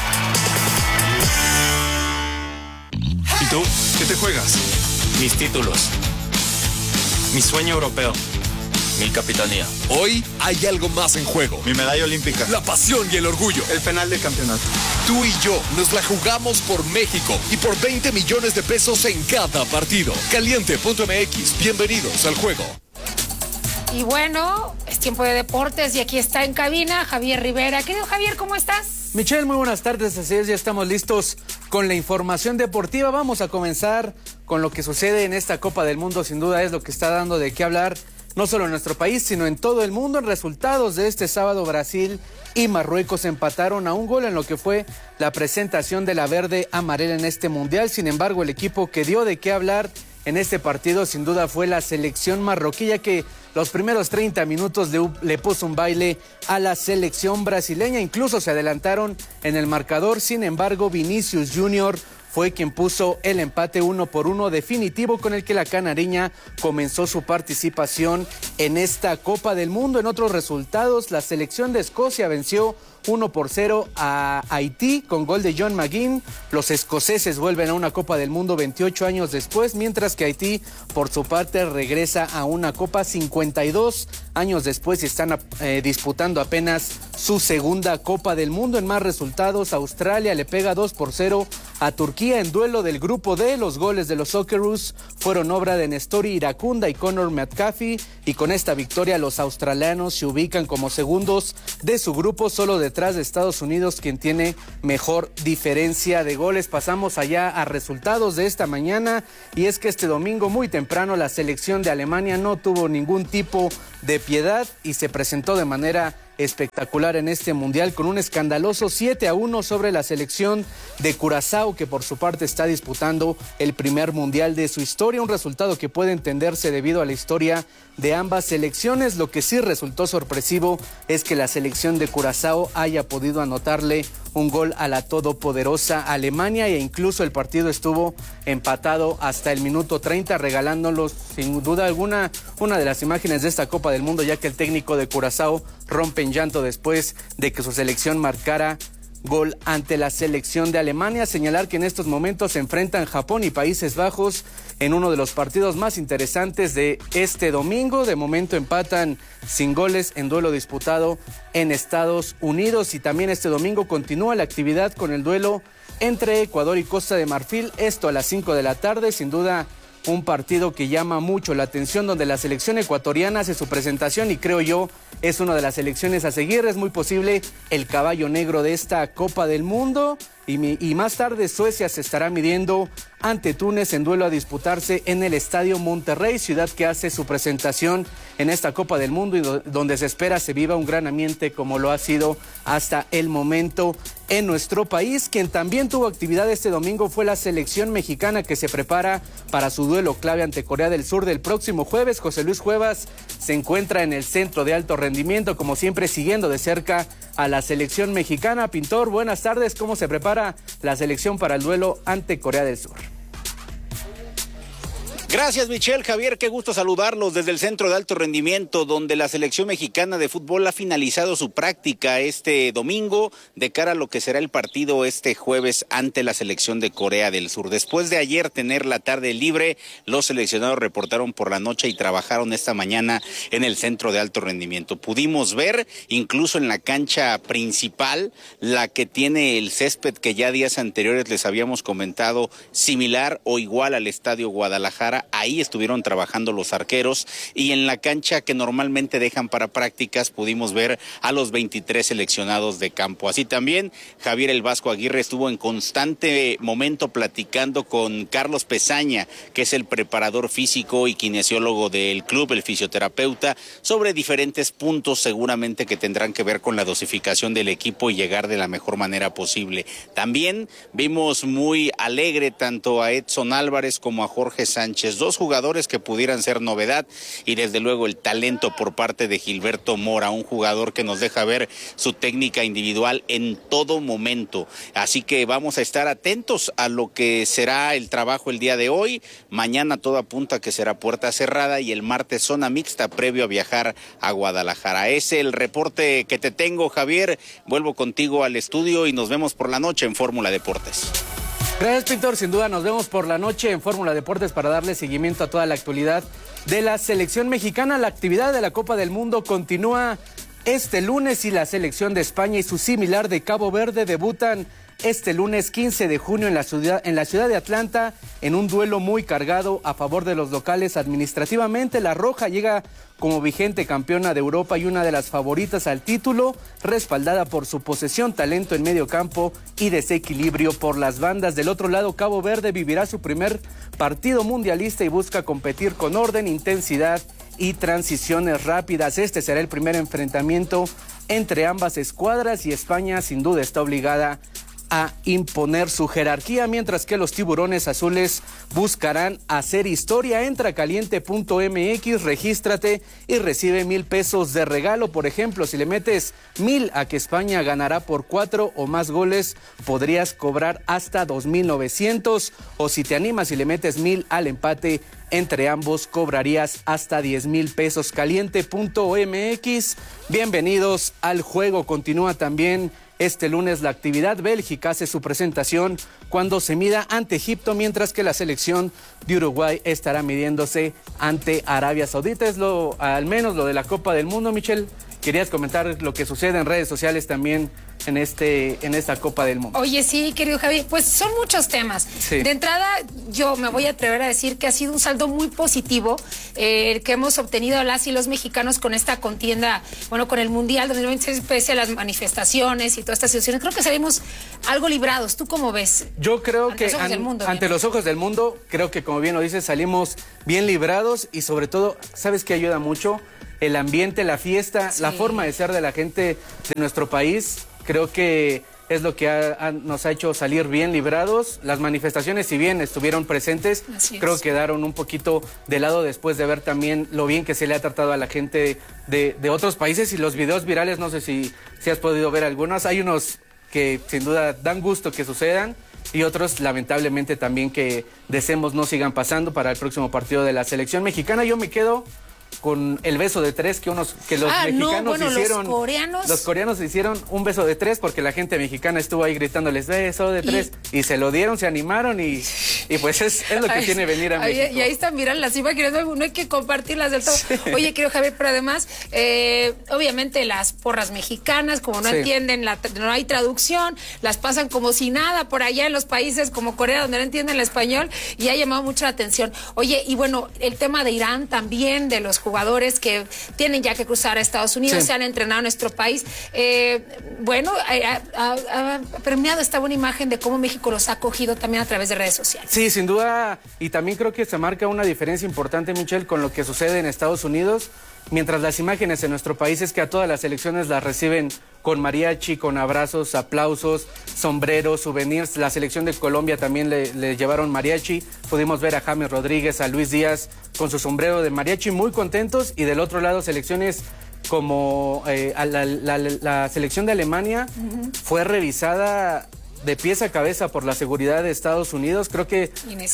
¿Y tú? ¿Qué te juegas? Mis títulos. Mi sueño europeo. Mi capitanía. Hoy hay algo más en juego. Mi medalla olímpica. La pasión y el orgullo. El penal de campeonato. Tú y yo nos la jugamos por México y por veinte millones de pesos en cada partido. Caliente punto m x. Bienvenidos al juego. Y bueno, es tiempo de deportes y aquí está en cabina Javier Rivera. Querido Javier, ¿cómo estás? Michelle, muy buenas tardes. Así es, ya estamos listos con la información deportiva. Vamos a comenzar con lo que sucede en esta Copa del Mundo. Sin duda es lo que está dando de qué hablar, no solo en nuestro país, sino en todo el mundo. En resultados de este sábado, Brasil y Marruecos empataron a un gol en lo que fue la presentación de la verde amarela en este mundial. Sin embargo, el equipo que dio de qué hablar en este partido sin duda fue la selección marroquí, ya que los primeros treinta minutos le, le puso un baile a la selección brasileña. Incluso se adelantaron en el marcador. Sin embargo, Vinicius Junior fue quien puso el empate uno por uno definitivo con el que la canareña comenzó su participación en esta Copa del Mundo. En otros resultados, la selección de Escocia venció uno por cero a Haití con gol de John McGinn. Los escoceses vuelven a una Copa del Mundo veintiocho años después, mientras que Haití, por su parte, regresa a una Copa cincuenta y dos años después y están eh, disputando apenas su segunda Copa del Mundo. En más resultados, Australia le pega dos por cero a Turquía en duelo del grupo D. Los goles de los Socceroos fueron obra de Nestori Iracunda y Connor Metcalfe, y con esta victoria los australianos se ubican como segundos de su grupo, solo detrás de Estados Unidos, quien tiene mejor diferencia de goles. Pasamos allá a resultados de esta mañana, y es que este domingo muy temprano la selección de Alemania no tuvo ningún tipo de piedad y se presentó de manera espectacular en este mundial con un escandaloso siete a uno sobre la selección de Curazao, que por su parte está disputando el primer mundial de su historia, un resultado que puede entenderse debido a la historia de ambas selecciones. Lo que sí resultó sorpresivo es que la selección de Curazao haya podido anotarle un gol a la todopoderosa Alemania, e incluso el partido estuvo empatado hasta el minuto treinta, regalándolos sin duda alguna una de las imágenes de esta Copa del Mundo, ya que el técnico de Curazao rompe en llanto después de que su selección marcara gol ante la selección de Alemania. Señalar que en estos momentos se enfrentan Japón y Países Bajos en uno de los partidos más interesantes de este domingo. De momento empatan sin goles en duelo disputado en Estados Unidos, y también este domingo continúa la actividad con el duelo entre Ecuador y Costa de Marfil, esto a las cinco de la tarde. Sin duda un partido que llama mucho la atención, donde la selección ecuatoriana hace su presentación y creo yo es una de las selecciones a seguir. Es muy posible el caballo negro de esta Copa del Mundo. Y, mi, y más tarde Suecia se estará midiendo ante Túnez en duelo a disputarse en el Estadio Monterrey, ciudad que hace su presentación en esta Copa del Mundo y do, donde se espera se viva un gran ambiente como lo ha sido hasta el momento en nuestro país. Quien también tuvo actividad este domingo fue la selección mexicana, que se prepara para su duelo clave ante Corea del Sur del próximo jueves. José Luis Cuevas se encuentra en el centro de alto rendimiento, como siempre siguiendo de cerca a la selección mexicana. Pintor, buenas tardes, ¿cómo se prepara la selección para el duelo ante Corea del Sur? Gracias, Michelle. Javier, qué gusto saludarlos desde el Centro de Alto Rendimiento, donde la selección mexicana de fútbol ha finalizado su práctica este domingo de cara a lo que será el partido este jueves ante la selección de Corea del Sur. Después de ayer tener la tarde libre, los seleccionados reportaron por la noche y trabajaron esta mañana en el Centro de Alto Rendimiento. Pudimos ver incluso en la cancha principal, la que tiene el césped que ya días anteriores les habíamos comentado, similar o igual al Estadio Guadalajara. Ahí estuvieron trabajando los arqueros, y en la cancha que normalmente dejan para prácticas pudimos ver a los veintitrés seleccionados de campo. Así también Javier El Vasco Aguirre estuvo en constante momento platicando con Carlos Pesaña, que es el preparador físico y kinesiólogo del club, el fisioterapeuta, sobre diferentes puntos seguramente que tendrán que ver con la dosificación del equipo y llegar de la mejor manera posible. También vimos muy alegre tanto a Edson Álvarez como a Jorge Sánchez, dos jugadores que pudieran ser novedad, y desde luego el talento por parte de Gilberto Mora, un jugador que nos deja ver su técnica individual en todo momento. Así que vamos a estar atentos a lo que será el trabajo el día de hoy. Mañana todo apunta que será puerta cerrada, y el martes zona mixta previo a viajar a Guadalajara. Es el reporte que te tengo, Javier. Vuelvo contigo al estudio y nos vemos por la noche en Fórmula Deportes. Gracias, Pintor. Sin duda nos vemos por la noche en Fórmula Deportes para darle seguimiento a toda la actualidad de la selección mexicana. La actividad de la Copa del Mundo continúa este lunes, y la selección de España y su similar de Cabo Verde debutan este lunes quince de junio en la ciudad, en la ciudad de Atlanta, en un duelo muy cargado a favor de los locales. Administrativamente, la Roja llega como vigente campeona de Europa y una de las favoritas al título, respaldada por su posesión, talento en medio campo y desequilibrio por las bandas. Del otro lado, Cabo Verde vivirá su primer partido mundialista y busca competir con orden, intensidad y transiciones rápidas. Este será el primer enfrentamiento entre ambas escuadras, y España sin duda está obligada a imponer su jerarquía, mientras que los tiburones azules buscarán hacer historia. Entra a caliente punto m x, regístrate y recibe mil pesos de regalo. Por ejemplo, si le metes mil a que España ganará por cuatro o más goles, podrías cobrar hasta dos mil novecientos, o si te animas y le metes mil al empate entre ambos, cobrarías hasta diez mil pesos. caliente punto m x, bienvenidos al juego. Continúa también este lunes la actividad. Bélgica hace su presentación cuando se mida ante Egipto, mientras que la selección de Uruguay estará midiéndose ante Arabia Saudita. Es lo, al menos lo de la Copa del Mundo. Michelle, querías comentar lo que sucede en redes sociales también en este en esta Copa del Mundo. Oye, sí, querido Javi, pues son muchos temas. Sí. De entrada, yo me voy a atrever a decir que ha sido un saldo muy positivo eh, el que hemos obtenido las y los mexicanos con esta contienda, bueno, con el Mundial dos mil veintiséis, pese a las manifestaciones y todas estas situaciones. Creo que salimos algo librados. ¿Tú cómo ves? Yo creo ante que los ojos an, del mundo, ante los ojos del mundo, creo que, como bien lo dices, salimos bien librados, y sobre todo, ¿sabes qué ayuda mucho? el ambiente, la fiesta, sí. la forma de ser de la gente de nuestro país, creo que es lo que ha, ha, nos ha hecho salir bien librados. Las manifestaciones, si bien estuvieron presentes, creo que quedaron un poquito de lado después de ver también lo bien que se le ha tratado a la gente de, de otros países. Y los videos virales, no sé si, si has podido ver algunos, hay unos que sin duda dan gusto que sucedan y otros lamentablemente también que deseemos no sigan pasando para el próximo partido de la selección mexicana. Yo me quedo con el beso de tres que unos que los ah, mexicanos no, bueno, hicieron. Los coreanos. Los coreanos hicieron un beso de tres porque la gente mexicana estuvo ahí gritándoles beso de tres y, y se lo dieron, se animaron y, y pues es, es lo que ay, tiene venir a ay, México. Y ahí están, miran las imágenes, no, no hay que compartirlas del todo. Sí. Oye, querido Javier, pero además, eh, obviamente las porras mexicanas, como no sí. entienden, la, no hay traducción, las pasan como si nada por allá en los países como Corea, donde no entienden el español, y ha llamado mucho la atención. Oye, y bueno, el tema de Irán también, de los jugadores que tienen ya que cruzar a Estados Unidos, sí. se han entrenado en nuestro país. Eh, bueno, ha, ha, ha premiado esta buena imagen de cómo México los ha acogido también a través de redes sociales. Sí, sin duda, y también creo que se marca una diferencia importante, Michelle, con lo que sucede en Estados Unidos, mientras las imágenes en nuestro país es que a todas las elecciones las reciben con mariachi, con abrazos, aplausos, sombreros, souvenirs. La selección de Colombia también le, le llevaron mariachi. Pudimos ver a James Rodríguez, a Luis Díaz con su sombrero de mariachi, muy contentos. Y del otro lado, selecciones como eh, a la, la, la selección de Alemania uh-huh. fue revisada de pies a cabeza por la seguridad de Estados Unidos. Creo que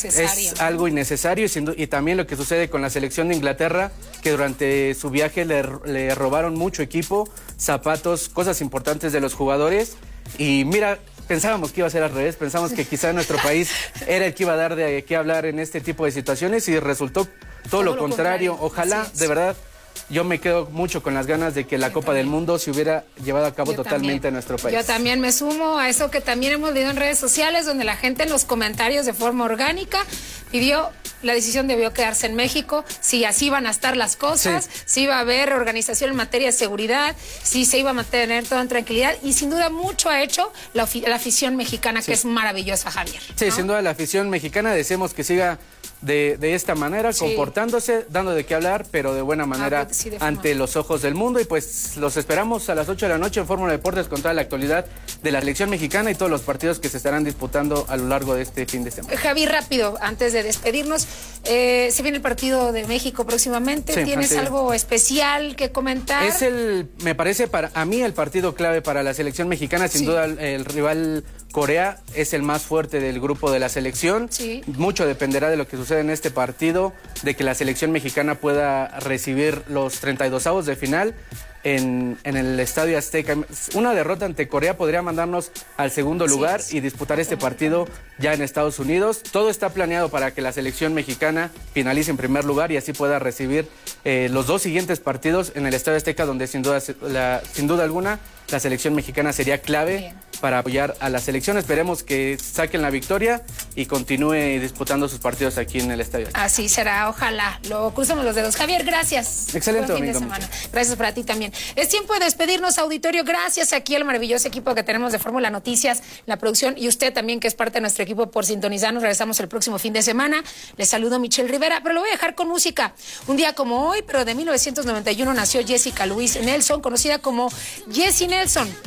es algo innecesario y, sin, y también lo que sucede con la selección de Inglaterra, que durante su viaje le, le robaron mucho equipo, zapatos, cosas importantes de los jugadores. Y mira, pensábamos que iba a ser al revés, pensamos que quizá nuestro país era el que iba a dar de qué hablar en este tipo de situaciones y resultó todo, todo lo, lo contrario. contrario. Ojalá, de verdad, yo me quedo mucho con las ganas de que la yo Copa también. del Mundo se hubiera llevado a cabo yo totalmente también. en nuestro país. Yo también me sumo a eso que también hemos leído en redes sociales, donde la gente en los comentarios de forma orgánica pidió, la decisión debió quedarse en México, si así van a estar las cosas, sí. si iba a haber organización en materia de seguridad, si se iba a mantener todo en tranquilidad, y sin duda mucho ha hecho la, la afición mexicana, sí. que es maravillosa, Javier. Sí, ¿no? sin duda la afición mexicana, deseamos que siga de, de esta manera, sí. comportándose, dando de qué hablar, pero de buena manera ah, sí, de ante los ojos del mundo. Y pues los esperamos a las ocho de la noche en Fórmula Deportes con toda la actualidad de la selección mexicana y todos los partidos que se estarán disputando a lo largo de este fin de semana. Javi, rápido, antes de despedirnos, eh, se viene el partido de México próximamente. Sí, ¿Tienes antes... algo especial que comentar? Es el, me parece para a mí el partido clave para la selección mexicana, sin sí. duda el, el rival Corea es el más fuerte del grupo de la selección. Sí. Mucho dependerá de lo que suceda en este partido, de que la selección mexicana pueda recibir los treinta y dos avos de final en, en el Estadio Azteca. Una derrota ante Corea podría mandarnos al segundo lugar sí. y disputar este partido ya en Estados Unidos. Todo está planeado para que la selección mexicana finalice en primer lugar y así pueda recibir eh, los dos siguientes partidos en el Estadio Azteca, donde sin duda, la, sin duda alguna la selección mexicana sería clave Bien. para apoyar a la selección. Esperemos que saquen la victoria y continúe disputando sus partidos aquí en el estadio. Así será, ojalá. Lo cruzamos los dedos. Javier, gracias. Excelente Buen fin domingo. de semana. Gracias para ti también. Es tiempo de despedirnos, auditorio. Gracias aquí al maravilloso equipo que tenemos de Fórmula Noticias, la producción, y usted también, que es parte de nuestro equipo, por sintonizarnos. Regresamos el próximo fin de semana. Les saludo Michelle Rivera, pero lo voy a dejar con música. Un día como hoy, pero de mil novecientos noventa y uno, nació Jessica Louise Nelson, conocida como Jessie Nelson,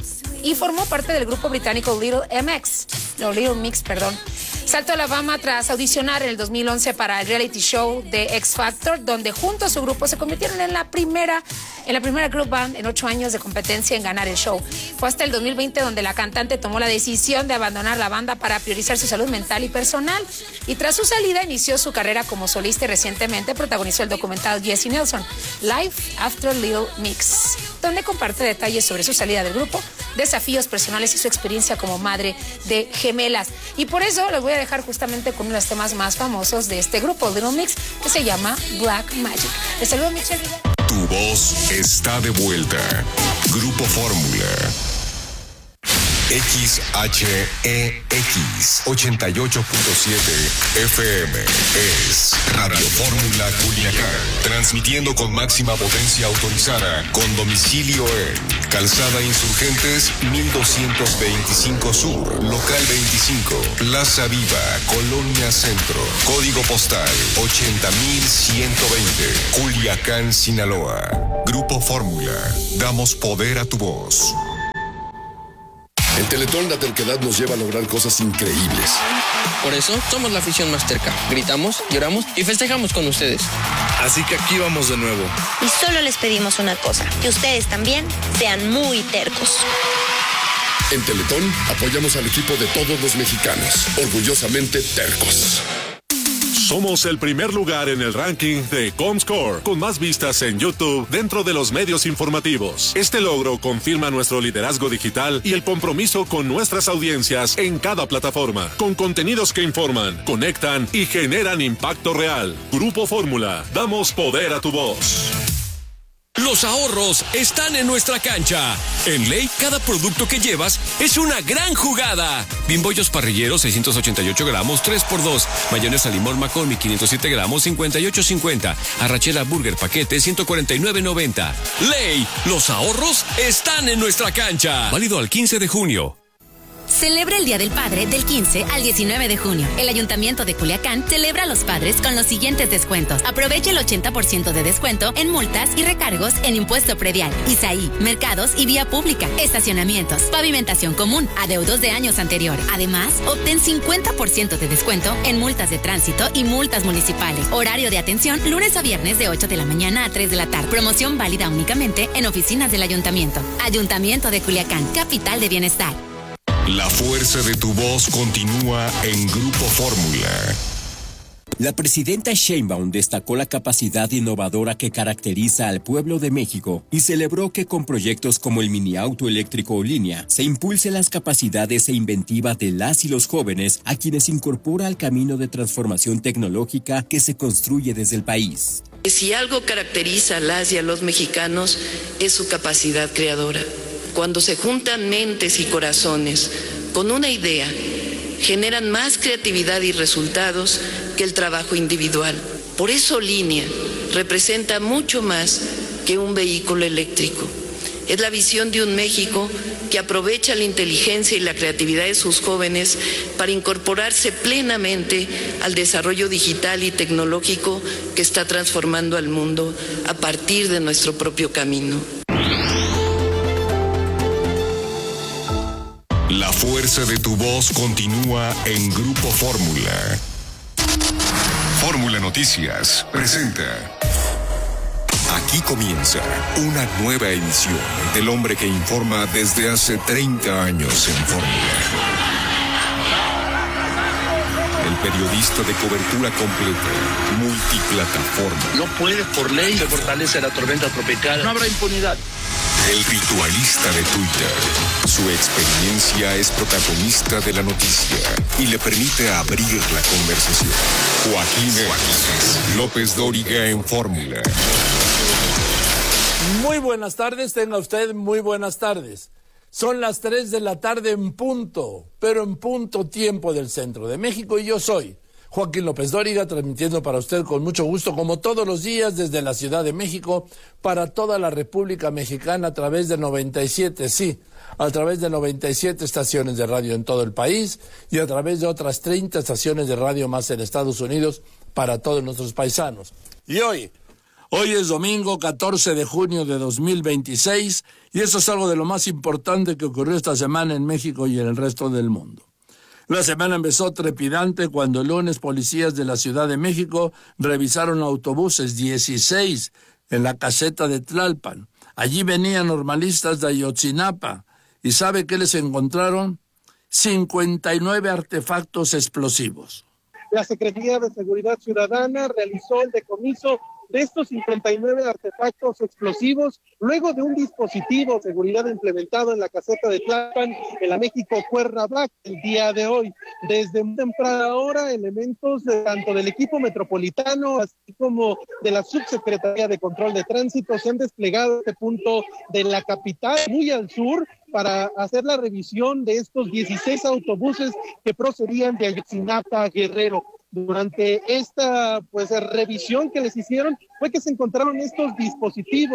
y formó parte del grupo británico Little M X, no, Little Mix, perdón. Saltó a la fama tras audicionar en el dos mil once para el reality show de X Factor, donde junto a su grupo se convirtieron en la primera, en la primera group band en ocho años de competencia en ganar el show. Fue hasta el dos mil veinte donde la cantante tomó la decisión de abandonar la banda para priorizar su salud mental y personal. Y tras su salida inició su carrera como solista y recientemente protagonizó el documental Jessie Nelson, Life After Little Mix, donde comparte detalles sobre su salida del grupo, desafíos personales y su experiencia como madre de gemelas. Y por eso les voy a dejar justamente con uno de los temas más famosos de este grupo, Little Mix, que se llama Black Magic. Les saludo, Michelle. Tu voz está de vuelta. Grupo Fórmula. X H E X ochenta y ocho punto siete F M es Radio Fórmula Culiacán, transmitiendo con máxima potencia autorizada, con domicilio en Calzada Insurgentes mil doscientos veinticinco Sur, Local veinticinco, Plaza Viva, Colonia Centro, Código Postal ochenta mil ciento veinte, Culiacán, Sinaloa. Grupo Fórmula, damos poder a tu voz. En Teletón la terquedad nos lleva a lograr cosas increíbles. Por eso somos la afición más terca. Gritamos, lloramos y festejamos con ustedes. Así que aquí vamos de nuevo. Y solo les pedimos una cosa, que ustedes también sean muy tercos. En Teletón apoyamos al equipo de todos los mexicanos, orgullosamente tercos. Somos el primer lugar en el ranking de Comscore, con más vistas en YouTube dentro de los medios informativos. Este logro confirma nuestro liderazgo digital y el compromiso con nuestras audiencias en cada plataforma, con contenidos que informan, conectan y generan impacto real. Grupo Fórmula, damos poder a tu voz. Los ahorros están en nuestra cancha. En Ley, cada producto que llevas es una gran jugada. Bimbollos parrilleros, seiscientos ochenta y ocho gramos, tres por dos. Mayonesa limón McCormick, quinientos siete gramos, cincuenta y ocho cincuenta. Arrachera Burger paquete, ciento cuarenta y nueve noventa. Ley, los ahorros están en nuestra cancha. Válido al quince de junio. Celebra el Día del Padre del quince al diecinueve de junio. El Ayuntamiento de Culiacán celebra a los padres con los siguientes descuentos. Aprovecha el ochenta por ciento de descuento en multas y recargos en impuesto predial, Isaí, mercados y vía pública, estacionamientos, pavimentación común, adeudos de años anterior. Además, obtén cincuenta por ciento de descuento en multas de tránsito y multas municipales. Horario de atención lunes a viernes de ocho de la mañana a tres de la tarde. Promoción válida únicamente en oficinas del Ayuntamiento. Ayuntamiento de Culiacán, capital de bienestar. La fuerza de tu voz continúa en Grupo Fórmula. La presidenta Sheinbaum destacó la capacidad innovadora que caracteriza al pueblo de México y celebró que con proyectos como el mini auto eléctrico o línea se impulsen las capacidades e inventiva de las y los jóvenes a quienes incorpora al camino de transformación tecnológica que se construye desde el país. Si algo caracteriza a las y a los mexicanos es su capacidad creadora. Cuando se juntan mentes y corazones con una idea, generan más creatividad y resultados que el trabajo individual. Por eso Línea representa mucho más que un vehículo eléctrico. Es la visión de un México que aprovecha la inteligencia y la creatividad de sus jóvenes para incorporarse plenamente al desarrollo digital y tecnológico que está transformando al mundo a partir de nuestro propio camino. La fuerza de tu voz continúa en Grupo Fórmula. Fórmula Noticias presenta. Aquí comienza una nueva edición del hombre que informa desde hace treinta años en Fórmula. El periodista de cobertura completa, multiplataforma. No puede por ley se fortalece la tormenta tropical. No habrá impunidad. El ritualista de Twitter. Su experiencia es protagonista de la noticia y le permite abrir la conversación. Joaquín, Joaquín López Dóriga en Fórmula. Muy buenas tardes, tenga usted muy buenas tardes. Son las tres de la tarde en punto, pero en punto tiempo del centro de México y yo soy Joaquín López Dóriga, transmitiendo para usted con mucho gusto, como todos los días, desde la Ciudad de México, para toda la República Mexicana a través de noventa y siete, sí, a través de noventa y siete estaciones de radio en todo el país y a través de otras treinta estaciones de radio más en Estados Unidos para todos nuestros paisanos. Y hoy, hoy es domingo catorce de junio de dos mil veintiséis y eso es algo de lo más importante que ocurrió esta semana en México y en el resto del mundo. La semana empezó trepidante cuando el lunes policías de la Ciudad de México revisaron autobuses, dieciséis, en la caseta de Tlalpan. Allí venían normalistas de Ayotzinapa. ¿Y sabe qué les encontraron? cincuenta y nueve artefactos explosivos. La Secretaría de Seguridad Ciudadana realizó el decomiso de estos cincuenta y nueve artefactos explosivos luego de un dispositivo de seguridad implementado en la caseta de Tlalpan en la México Cuernavaca el día de hoy. Desde muy temprana hora, elementos de, tanto del equipo metropolitano así como de la Subsecretaría de Control de Tránsito se han desplegado a este punto de la capital, muy al sur, para hacer la revisión de estos dieciséis autobuses que procedían de Ayotzinapa, Guerrero. Durante esta pues revisión que les hicieron fue que se encontraron estos dispositivos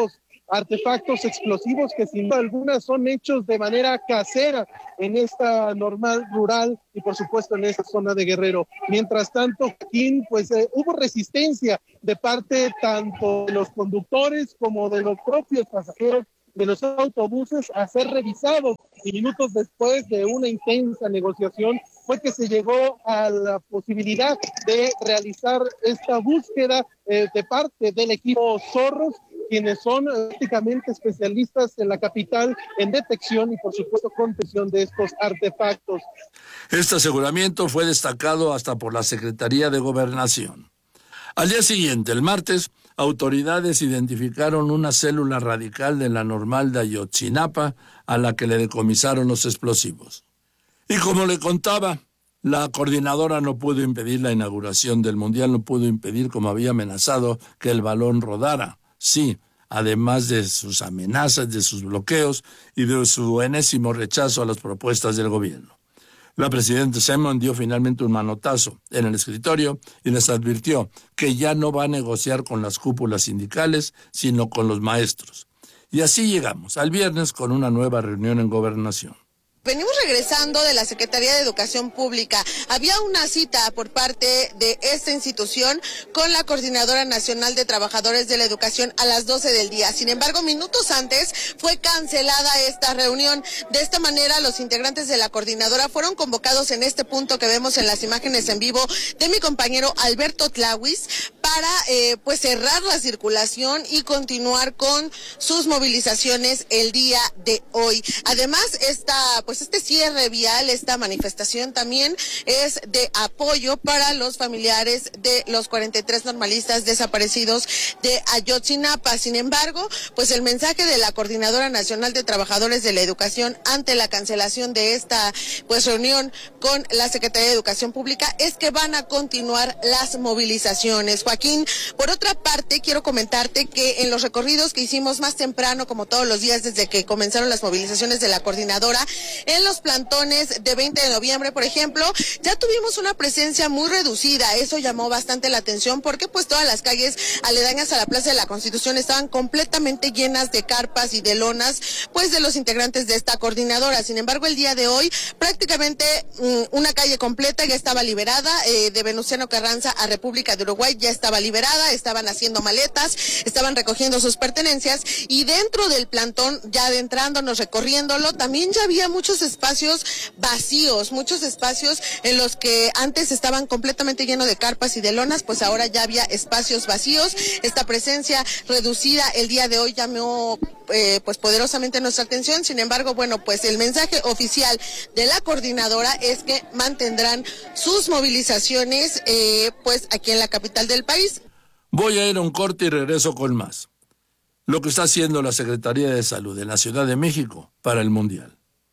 artefactos explosivos que sin duda alguna son hechos de manera casera en esta normal rural y por supuesto en esta zona de Guerrero. Mientras tanto, Joaquín, pues eh, hubo resistencia de parte tanto de los conductores como de los propios pasajeros de los autobuses a ser revisados, y minutos después de una intensa negociación fue que se llegó a la posibilidad de realizar esta búsqueda eh, de parte del equipo Zorros, quienes son prácticamente especialistas en la capital en detección y por supuesto contención de estos artefactos. Este aseguramiento fue destacado hasta por la Secretaría de Gobernación. Al día siguiente, el martes, autoridades identificaron una célula radical de la normal de Ayotzinapa a la que le decomisaron los explosivos. Y como le contaba, la coordinadora no pudo impedir la inauguración del Mundial, no pudo impedir, como había amenazado, que el balón rodara. Sí, además de sus amenazas, de sus bloqueos y de su enésimo rechazo a las propuestas del gobierno. La presidenta Sheinbaum dio finalmente un manotazo en el escritorio y les advirtió que ya no va a negociar con las cúpulas sindicales, sino con los maestros. Y así llegamos al viernes con una nueva reunión en Gobernación. Venimos regresando de la Secretaría de Educación Pública. Había una cita por parte de esta institución con la Coordinadora Nacional de Trabajadores de la Educación a las doce del día. Sin embargo, minutos antes fue cancelada esta reunión. De esta manera, los integrantes de la coordinadora fueron convocados en este punto que vemos en las imágenes en vivo de mi compañero Alberto Tlawis para eh, pues cerrar la circulación y continuar con sus movilizaciones el día de hoy. Además, esta pues este cierre vial, esta manifestación también es de apoyo para los familiares de los cuarenta y tres normalistas desaparecidos de Ayotzinapa. Sin embargo, pues el mensaje de la Coordinadora Nacional de Trabajadores de la Educación ante la cancelación de esta pues reunión con la Secretaría de Educación Pública es que van a continuar las movilizaciones. Joaquín, por otra parte, quiero comentarte que en los recorridos que hicimos más temprano, como todos los días desde que comenzaron las movilizaciones de la Coordinadora, en los plantones de veinte de noviembre, por ejemplo, ya tuvimos una presencia muy reducida. Eso llamó bastante la atención porque pues todas las calles aledañas a la Plaza de la Constitución estaban completamente llenas de carpas y de lonas pues de los integrantes de esta coordinadora. Sin embargo, el día de hoy prácticamente mmm, una calle completa ya estaba liberada, eh, de Venustiano Carranza a República de Uruguay ya estaba liberada, estaban haciendo maletas, estaban recogiendo sus pertenencias, y dentro del plantón, ya adentrándonos, recorriéndolo, también ya había muchos espacios vacíos, muchos espacios en los que antes estaban completamente llenos de carpas y de lonas, pues ahora ya había espacios vacíos. Esta presencia reducida el día de hoy llamó eh, pues poderosamente nuestra atención. Sin embargo, bueno, pues el mensaje oficial de la coordinadora es que mantendrán sus movilizaciones eh, pues aquí en la capital del país. Voy a ir a un corte y regreso con más. Lo que está haciendo la Secretaría de Salud en la Ciudad de México para el Mundial.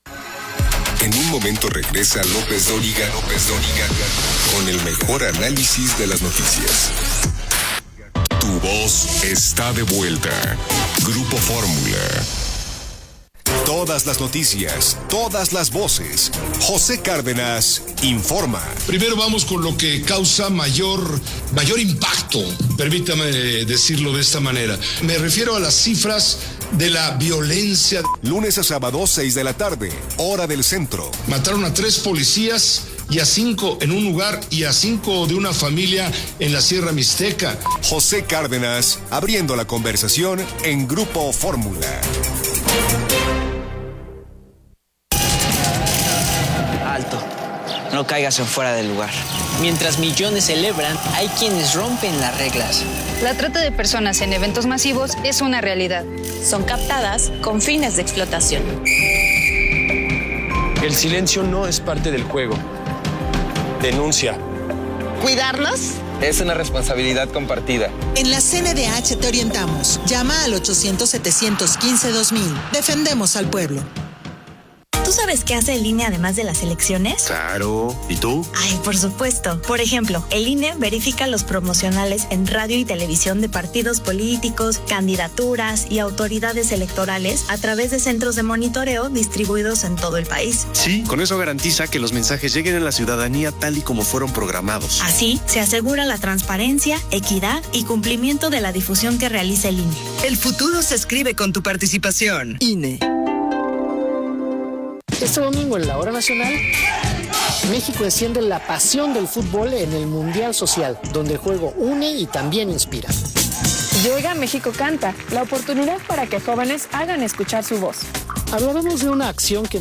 En un momento regresa López Dóriga, López Dóriga, con el mejor análisis de las noticias. Tu voz está de vuelta. Grupo Fórmula. Todas las noticias, todas las voces. José Cárdenas informa. Primero vamos con lo que causa mayor, mayor impacto, permítame decirlo de esta manera. Me refiero a las cifras de la violencia. Lunes a sábado, seis de la tarde, hora del centro. Mataron a tres policías y a cinco en un lugar y a cinco de una familia en la Sierra Mixteca. José Cárdenas, abriendo la conversación en Grupo Fórmula. Alto, no caigas en fuera del lugar. Mientras millones celebran, hay quienes rompen las reglas. La trata de personas en eventos masivos es una realidad. Son captadas con fines de explotación. El silencio no es parte del juego. Denuncia. ¿Cuidarnos? Es una responsabilidad compartida. En la C N D H te orientamos. Llama al ochocientos, setecientos quince, dos mil. Defendemos al pueblo. Tus sabes qué hace el I N E además de las elecciones? Claro. ¿Y tú? Ay, por supuesto. Por ejemplo, el I N E verifica los promocionales en radio y televisión de partidos políticos, candidaturas y autoridades electorales a través de centros de monitoreo distribuidos en todo el país. Sí, con eso garantiza que los mensajes lleguen a la ciudadanía tal y como fueron programados. Así, se asegura la transparencia, equidad y cumplimiento de la difusión que realiza el I N E. El futuro se escribe con tu participación. I N E. Este domingo en la Hora Nacional, México enciende la pasión del fútbol en el Mundial Social, donde el juego une y también inspira. Llega México Canta, la oportunidad para que jóvenes hagan escuchar su voz. Hablaremos de una acción que